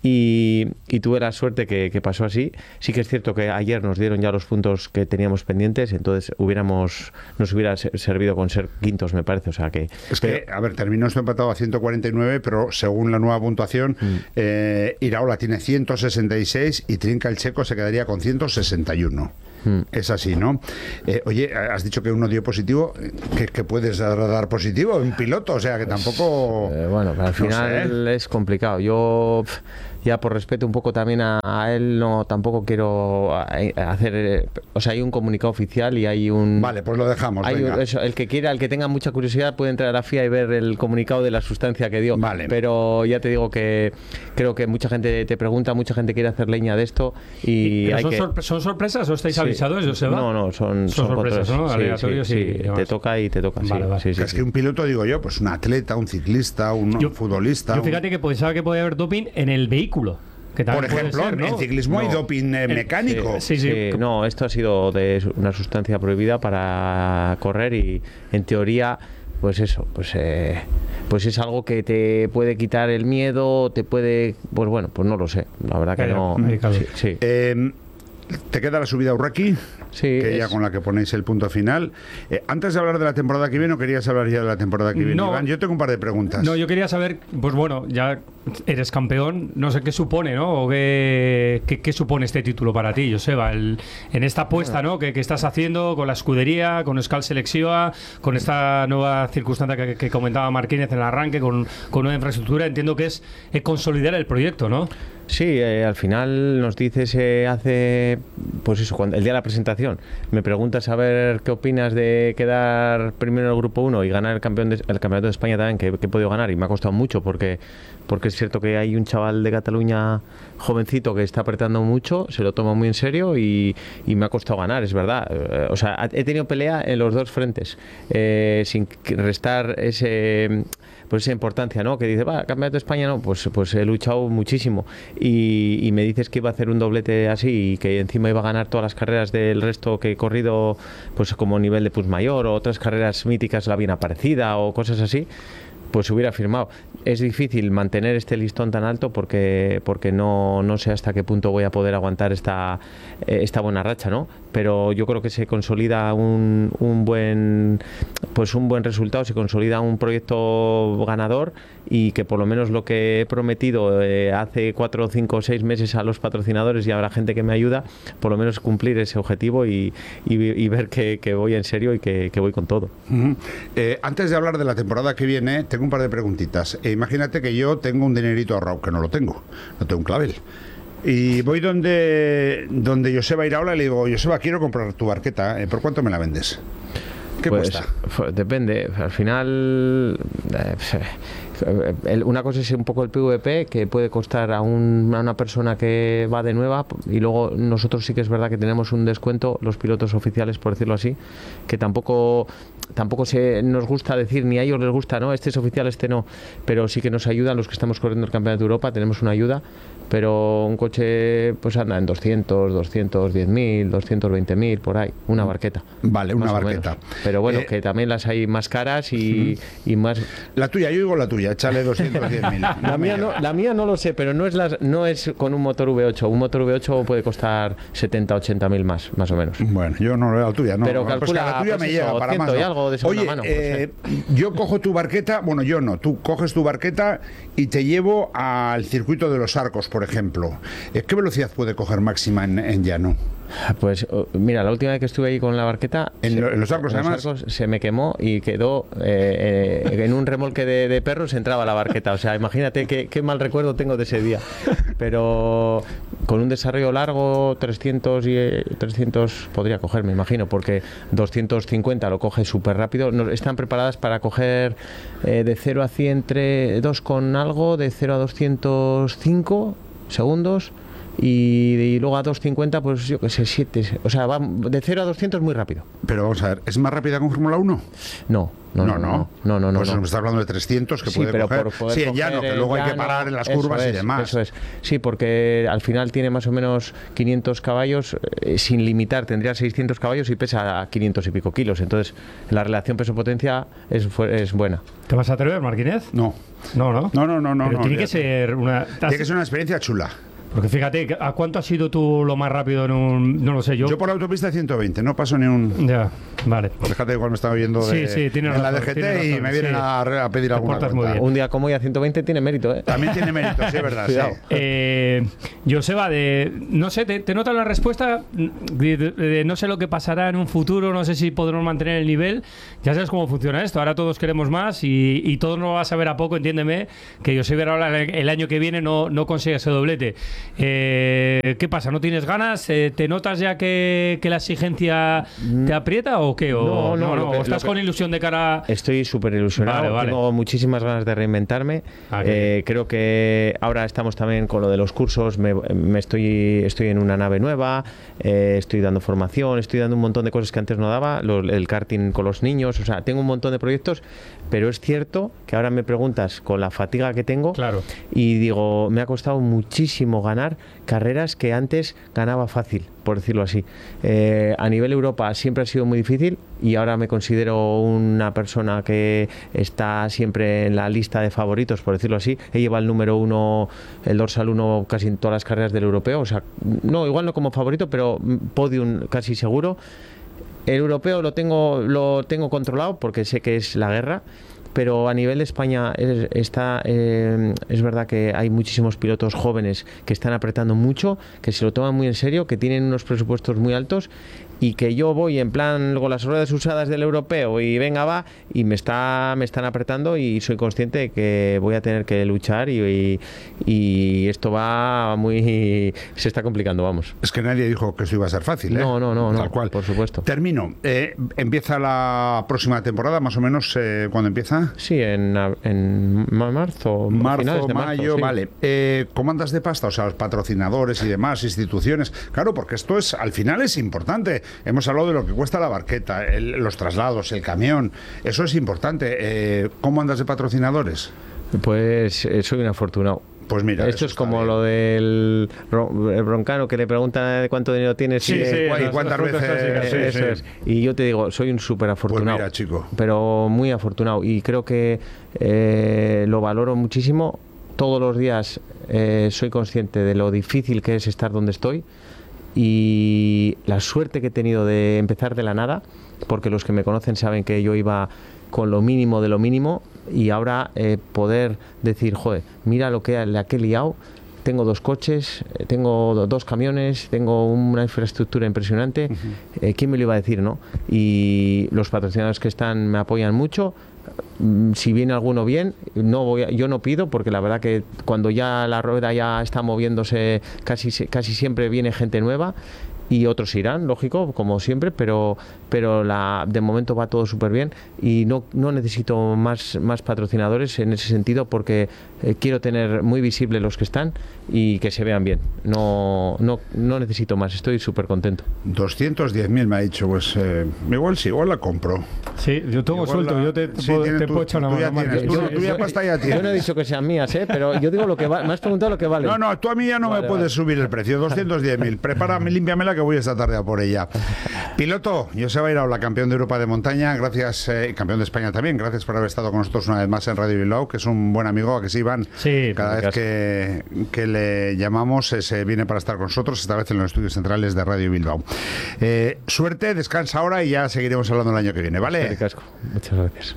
Y, y tuve la suerte que, que pasó así. Sí que es cierto que ayer nos dieron ya los puntos que teníamos pendientes, entonces hubiéramos nos hubiera servido con ser quintos, me parece. O sea que es que, a ver, terminó esto empatado a ciento cuarenta y nueve, pero según la nueva puntuación, mm. eh, Iraola tiene ciento sesenta y seis y Trinca, el checo, se quedaría con ciento sesenta y uno. Mm. Es así, ¿no? Eh, oye, has dicho que uno dio positivo, que, que puedes dar, dar positivo en piloto, o sea que tampoco... Eh, bueno, al final no sé. Es complicado. Yo... Ya por respeto un poco también a, a él, no tampoco quiero hacer, o sea, hay un comunicado oficial y hay un... Vale, pues lo dejamos, hay venga. Un, eso, el que quiera, el que tenga mucha curiosidad puede entrar a la F I A y ver el comunicado de la sustancia que dio. Vale. Pero ya te digo que creo que mucha gente te pregunta, mucha gente quiere hacer leña de esto y ¿Pero hay son, que... sorpre ¿Son sorpresas o estáis sí. avisados, Joseba? No, no, son, son, son sorpresas, controles. ¿no? Aleatorios sí, sí, y sí. Te toca y te toca, vale, sí, vale. sí, sí, es sí. que un piloto, digo yo, pues un atleta, un ciclista, un yo, futbolista... Yo fíjate un... que pensaba que podía haber doping en el vehículo. Por ejemplo, ser, ¿no? En ciclismo no. hay doping eh, mecánico. Sí, sí, sí. No, esto ha sido de una sustancia prohibida para correr y en teoría, pues eso, pues eh, pues es algo que te puede quitar el miedo, te puede, pues bueno, pues no lo sé. La verdad que no. Sí, sí. Eh, ¿Te queda la subida a Urraki? Sí, que es... ya con la que ponéis el punto final. Eh, antes de hablar de la temporada que viene, ¿o querías hablar ya de la temporada que viene, no, Iván? Yo tengo un par de preguntas. No, yo quería saber, pues bueno, ya eres campeón, no sé qué supone, ¿no? O qué, qué, qué supone este título para ti, Joseba, el, en esta apuesta, ¿no? Que, que estás haciendo con la escudería, con Euskal Selección, con esta nueva circunstancia que, que comentaba Marquínez en el arranque, con, con una infraestructura, entiendo que es, es consolidar el proyecto, ¿no? Sí, eh, al final nos dices eh, hace, pues eso, cuando, el día de la presentación, me preguntas a ver qué opinas de quedar primero en el grupo uno y ganar el campeón de, el campeonato de España también, que, que he podido ganar y me ha costado mucho porque, porque es cierto que hay un chaval de Cataluña jovencito que está apretando mucho, se lo toma muy en serio y, y me ha costado ganar, es verdad. Eh, o sea, he tenido pelea en los dos frentes, eh, sin restar ese... pues esa importancia, ¿no? Que dice, va, campeonato de España, no, pues, pues he luchado muchísimo y, y me dices que iba a hacer un doblete así y que encima iba a ganar todas las carreras del resto que he corrido, pues como nivel de Pusmayor o otras carreras míticas, la bien aparecida o cosas así, pues hubiera firmado. Es difícil mantener este listón tan alto porque porque no, no sé hasta qué punto voy a poder aguantar esta, esta buena racha, ¿no? Pero yo creo que se consolida un, un buen pues un buen resultado, se consolida un proyecto ganador y que por lo menos lo que he prometido eh, hace cuatro, cinco o seis meses a los patrocinadores y a la gente que me ayuda, por lo menos cumplir ese objetivo y, y, y ver que, que voy en serio y que, que voy con todo. Uh-huh. eh, antes de hablar de la temporada que viene, tengo un par de preguntitas. Eh, imagínate que yo tengo un dinerito ahorrado, que no lo tengo, no tengo un clavel. Y voy donde donde Joseba Iraola y le digo, Joseba, quiero comprar tu barqueta, ¿eh? ¿Por cuánto me la vendes? ¿Qué pues, cuesta? Depende, al final... Eh, una cosa es un poco el P V P, que puede costar a, un, a una persona que va de nueva, y luego nosotros sí que es verdad que tenemos un descuento, los pilotos oficiales, por decirlo así, que tampoco tampoco se nos gusta decir, ni a ellos les gusta, no, este es oficial, este no, pero sí que nos ayudan los que estamos corriendo el Campeonato de Europa, tenemos una ayuda pero un coche pues anda en doscientos, doscientos diez mil, doscientos veinte mil, por ahí, una barqueta. Vale, una barqueta. Pero bueno, Eh, que también las hay más caras y, y más... La tuya, yo digo la tuya, échale doscientos diez mil. La mía no, la mía no lo sé, pero no es las, no es con un motor V ocho. Un motor V ocho puede costar setenta, ochenta mil más, más o menos. Bueno, yo no la tuya, no. Pero Pues calcula, que la tuya pues me eso, llega para ciento más. y ¿no? algo de segunda Oye, mano, eh, yo cojo tu barqueta, bueno, yo no, tú coges tu barqueta y te llevo al circuito de los Arcos, por ejemplo. Eh, ¿Qué velocidad puede coger máxima en, en llano? Pues mira, la última vez que estuve ahí con la barqueta, en, se, lo, en los Arcos, en los además, Arcos se me quemó y quedó eh, eh, en un remolque de, de perros entraba la barqueta. O sea, imagínate qué, qué mal recuerdo tengo de ese día. Pero con un desarrollo largo, trescientos y eh, trescientos podría coger, me imagino, porque doscientos cincuenta lo coge súper rápido. No, están preparadas para coger eh, de cero a cien entre dos con algo, de cero a doscientos cinco segundos. Y, y luego a doscientos cincuenta, pues yo qué sé, siete. O sea, va de cero a doscientos muy rápido. Pero vamos a ver, ¿es más rápida con Fórmula uno? No. No, no, no. no, no, no pues no. nos está hablando de trescientos que sí, puede pero coger. Por poder sí, en llano, que luego hay que parar en las curvas es, y demás. Eso es. Sí, porque al final tiene más o menos quinientos caballos, eh, sin limitar, tendría seiscientos caballos y pesa quinientos y pico kilos. Entonces, la relación peso-potencia es, es buena. ¿Te vas a atrever, Marquínez? No. No, no. No, no, no. no pero no, tiene no, que ser una... Tiene que ser una experiencia chula. Porque fíjate, ¿a cuánto has sido tú lo más rápido en un...? No lo sé, yo... Yo por la autopista ciento veinte, no paso ni un... Ya, vale. Fíjate, igual me estaba oyendo de, sí, sí, tiene en razón, la D G T tiene y razón, me vienen sí. a, a pedir Te alguna portas muy cuenta. bien. Un día como hoy a ciento veinte tiene mérito, ¿eh? También tiene mérito, sí, es verdad. Sí. Eh, Joseba, de, no sé, te, te noto la respuesta, de, de, de no sé lo que pasará en un futuro, no sé si podremos mantener el nivel. Ya sabes cómo funciona esto, ahora todos queremos más y, y todos nos va a saber a poco, entiéndeme, que Joseba ahora el año que viene no, no consigue ese doblete. Eh, ¿Qué pasa? ¿No tienes ganas? Eh, ¿Te notas ya que, que la exigencia te aprieta o qué? O, No, no, no, lo no, que- ¿o estás lo que- con ilusión de cara...? Estoy súper ilusionado, Vale, vale. tengo muchísimas ganas de reinventarme. Ah, qué Eh, creo que ahora estamos también con lo de los cursos, me, me estoy, estoy en una nave nueva, eh, estoy dando formación, estoy dando un montón de cosas que antes no daba, lo- el karting con los niños, o sea, tengo un montón de proyectos, pero es cierto que ahora me preguntas con la fatiga que tengo Claro. y digo, me ha costado muchísimo ganar carreras que antes ganaba fácil, por decirlo así. Eh, a nivel Europa siempre ha sido muy difícil y ahora me considero una persona que está siempre en la lista de favoritos, por decirlo así. He llevado el número uno, el dorsal uno casi en todas las carreras del europeo, o sea, no, igual no como favorito, pero podium casi seguro. El europeo lo tengo, lo tengo controlado porque sé que es la guerra. Pero a nivel de España es, está, eh, es verdad que hay muchísimos pilotos jóvenes que están apretando mucho, que se lo toman muy en serio, que tienen unos presupuestos muy altos y que yo voy en plan con las ruedas usadas del europeo y venga va y me está me están apretando y soy consciente de que voy a tener que luchar y, y, y esto va muy se está complicando, vamos. Es que nadie dijo que esto iba a ser fácil, ¿eh? No, no, no, Tal no, cual. por supuesto. Termino. Eh, empieza la próxima temporada, más o menos, eh, ¿cuándo empieza? Sí, en, en marzo, Marzo, finales de mayo, marzo, sí. vale. Eh, ¿Cómo andas de pasta? O sea, los patrocinadores y demás, instituciones. Claro, porque esto es, al final es importante. Hemos hablado de lo que cuesta la barqueta, el- los traslados, el camión. Eso es importante. Eh, ¿Cómo andas de patrocinadores? Pues eh, soy un afortunado. Pues mira, esto es como lo del ro- el broncano que le preguntan cuánto dinero tienes Sí, y, sí, de- y cuántas preguntas veces- clásicas, sí, eso sí. es. Y yo te digo, soy un súper afortunado. Pues mira, chico. Pero muy afortunado. Y creo que eh, lo valoro muchísimo. Todos los días eh, soy consciente de lo difícil que es estar donde estoy y la suerte que he tenido de empezar de la nada, porque los que me conocen saben que yo iba con lo mínimo de lo mínimo y ahora eh, poder decir, joder, mira lo que la que he liado. Tengo dos coches, eh, tengo do- dos camiones, tengo una infraestructura impresionante. Eh, ¿Quién me lo iba a decir, no? Y los patrocinadores que están me apoyan mucho. Mm, Si viene alguno bien, no voy a- yo no pido, porque la verdad que cuando ya la rueda ya está moviéndose, casi, se- casi siempre viene gente nueva. y otros irán, lógico, como siempre, pero, pero la, de momento va todo súper bien y no, no necesito más, más patrocinadores en ese sentido porque eh, quiero tener muy visibles los que están y que se vean bien. No, no, no necesito más, estoy súper contento. doscientos diez mil me ha dicho, pues eh, igual sí, igual la compro. Sí, yo tengo Igual suelto, la- yo te, te sí, puedo, tienes te tú- puedo echar una tú mano. ya Marc. tienes, tú- Yo- tú ya pasta ya tienes. Yo no he dicho que sean mías, ¿eh? Pero yo digo lo que va, me has preguntado lo que vale. No, no, tú a mí ya no Vale, me puedes vale. subir el precio, doscientos diez mil. Prepárame, límpiamela que voy esta tarde a por ella. Piloto, Joseba Iraola, campeón de Europa de montaña, gracias, eh, campeón de España también, gracias por haber estado con nosotros una vez más en Radio Bilbao, que es un buen amigo, a que sí, Iván. Sí, cada vez que, que le llamamos eh, se viene para estar con nosotros, esta vez en los estudios centrales de Radio Bilbao. Eh, suerte, descansa ahora y ya seguiremos hablando el año que viene, ¿vale? Casco. Muchas gracias.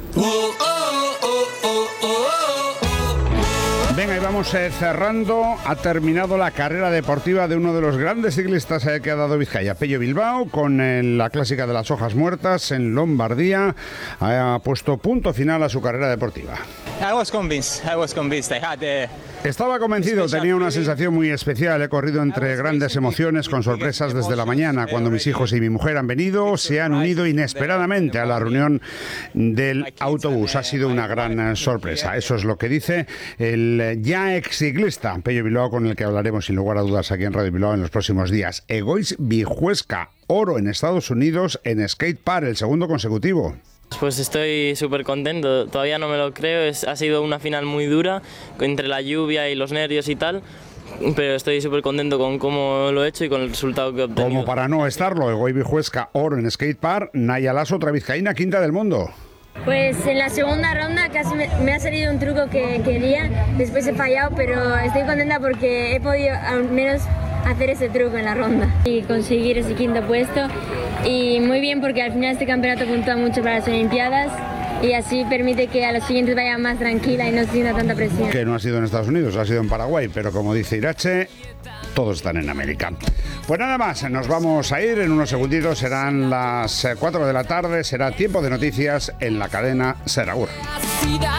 Venga, y vamos eh, cerrando. Ha terminado la carrera deportiva de uno de los grandes ciclistas eh, que ha dado Vizcaya, Pello Bilbao, con eh, la clásica de las hojas muertas en Lombardía. Ha puesto punto final a su carrera deportiva. I was convinced. I was convinced. I had uh, Estaba convencido, tenía una sensación muy especial. He corrido entre grandes emociones, con sorpresas desde la mañana, cuando mis hijos y mi mujer han venido, se han unido inesperadamente a la reunión del autobús. Ha sido una gran eh, sorpresa. Eso es lo que dice el eh, ya ex ciclista Pello Bilbao, con el que hablaremos sin lugar a dudas aquí en Radio Bilbao en los próximos días. Egoitz Vijuesca, oro en Estados Unidos en skate park, el segundo consecutivo. Pues estoy súper contento, todavía no me lo creo, es, ha sido una final muy dura, entre la lluvia y los nervios y tal, pero estoy súper contento con cómo lo he hecho y con el resultado que he obtenido. Como para no estarlo, Egoitz Vijuesca, oro en skate park. Naya Lasso, otra vizcaína, quinta del mundo. Pues en la segunda ronda casi me, me ha salido un truco que quería, después he fallado, pero estoy contenta porque he podido al menos hacer ese truco en la ronda y conseguir ese quinto puesto. Y muy bien porque al final este campeonato puntúa mucho para las Olimpiadas y así permite que a los siguientes vaya más tranquila y no se sienta tanta presión. Que no ha sido en Estados Unidos, ha sido en Paraguay, pero como dice Irache, todos están en América. Pues nada más, nos vamos a ir en unos segunditos, serán las cuatro de la tarde, será tiempo de noticias en la cadena Ser Agur.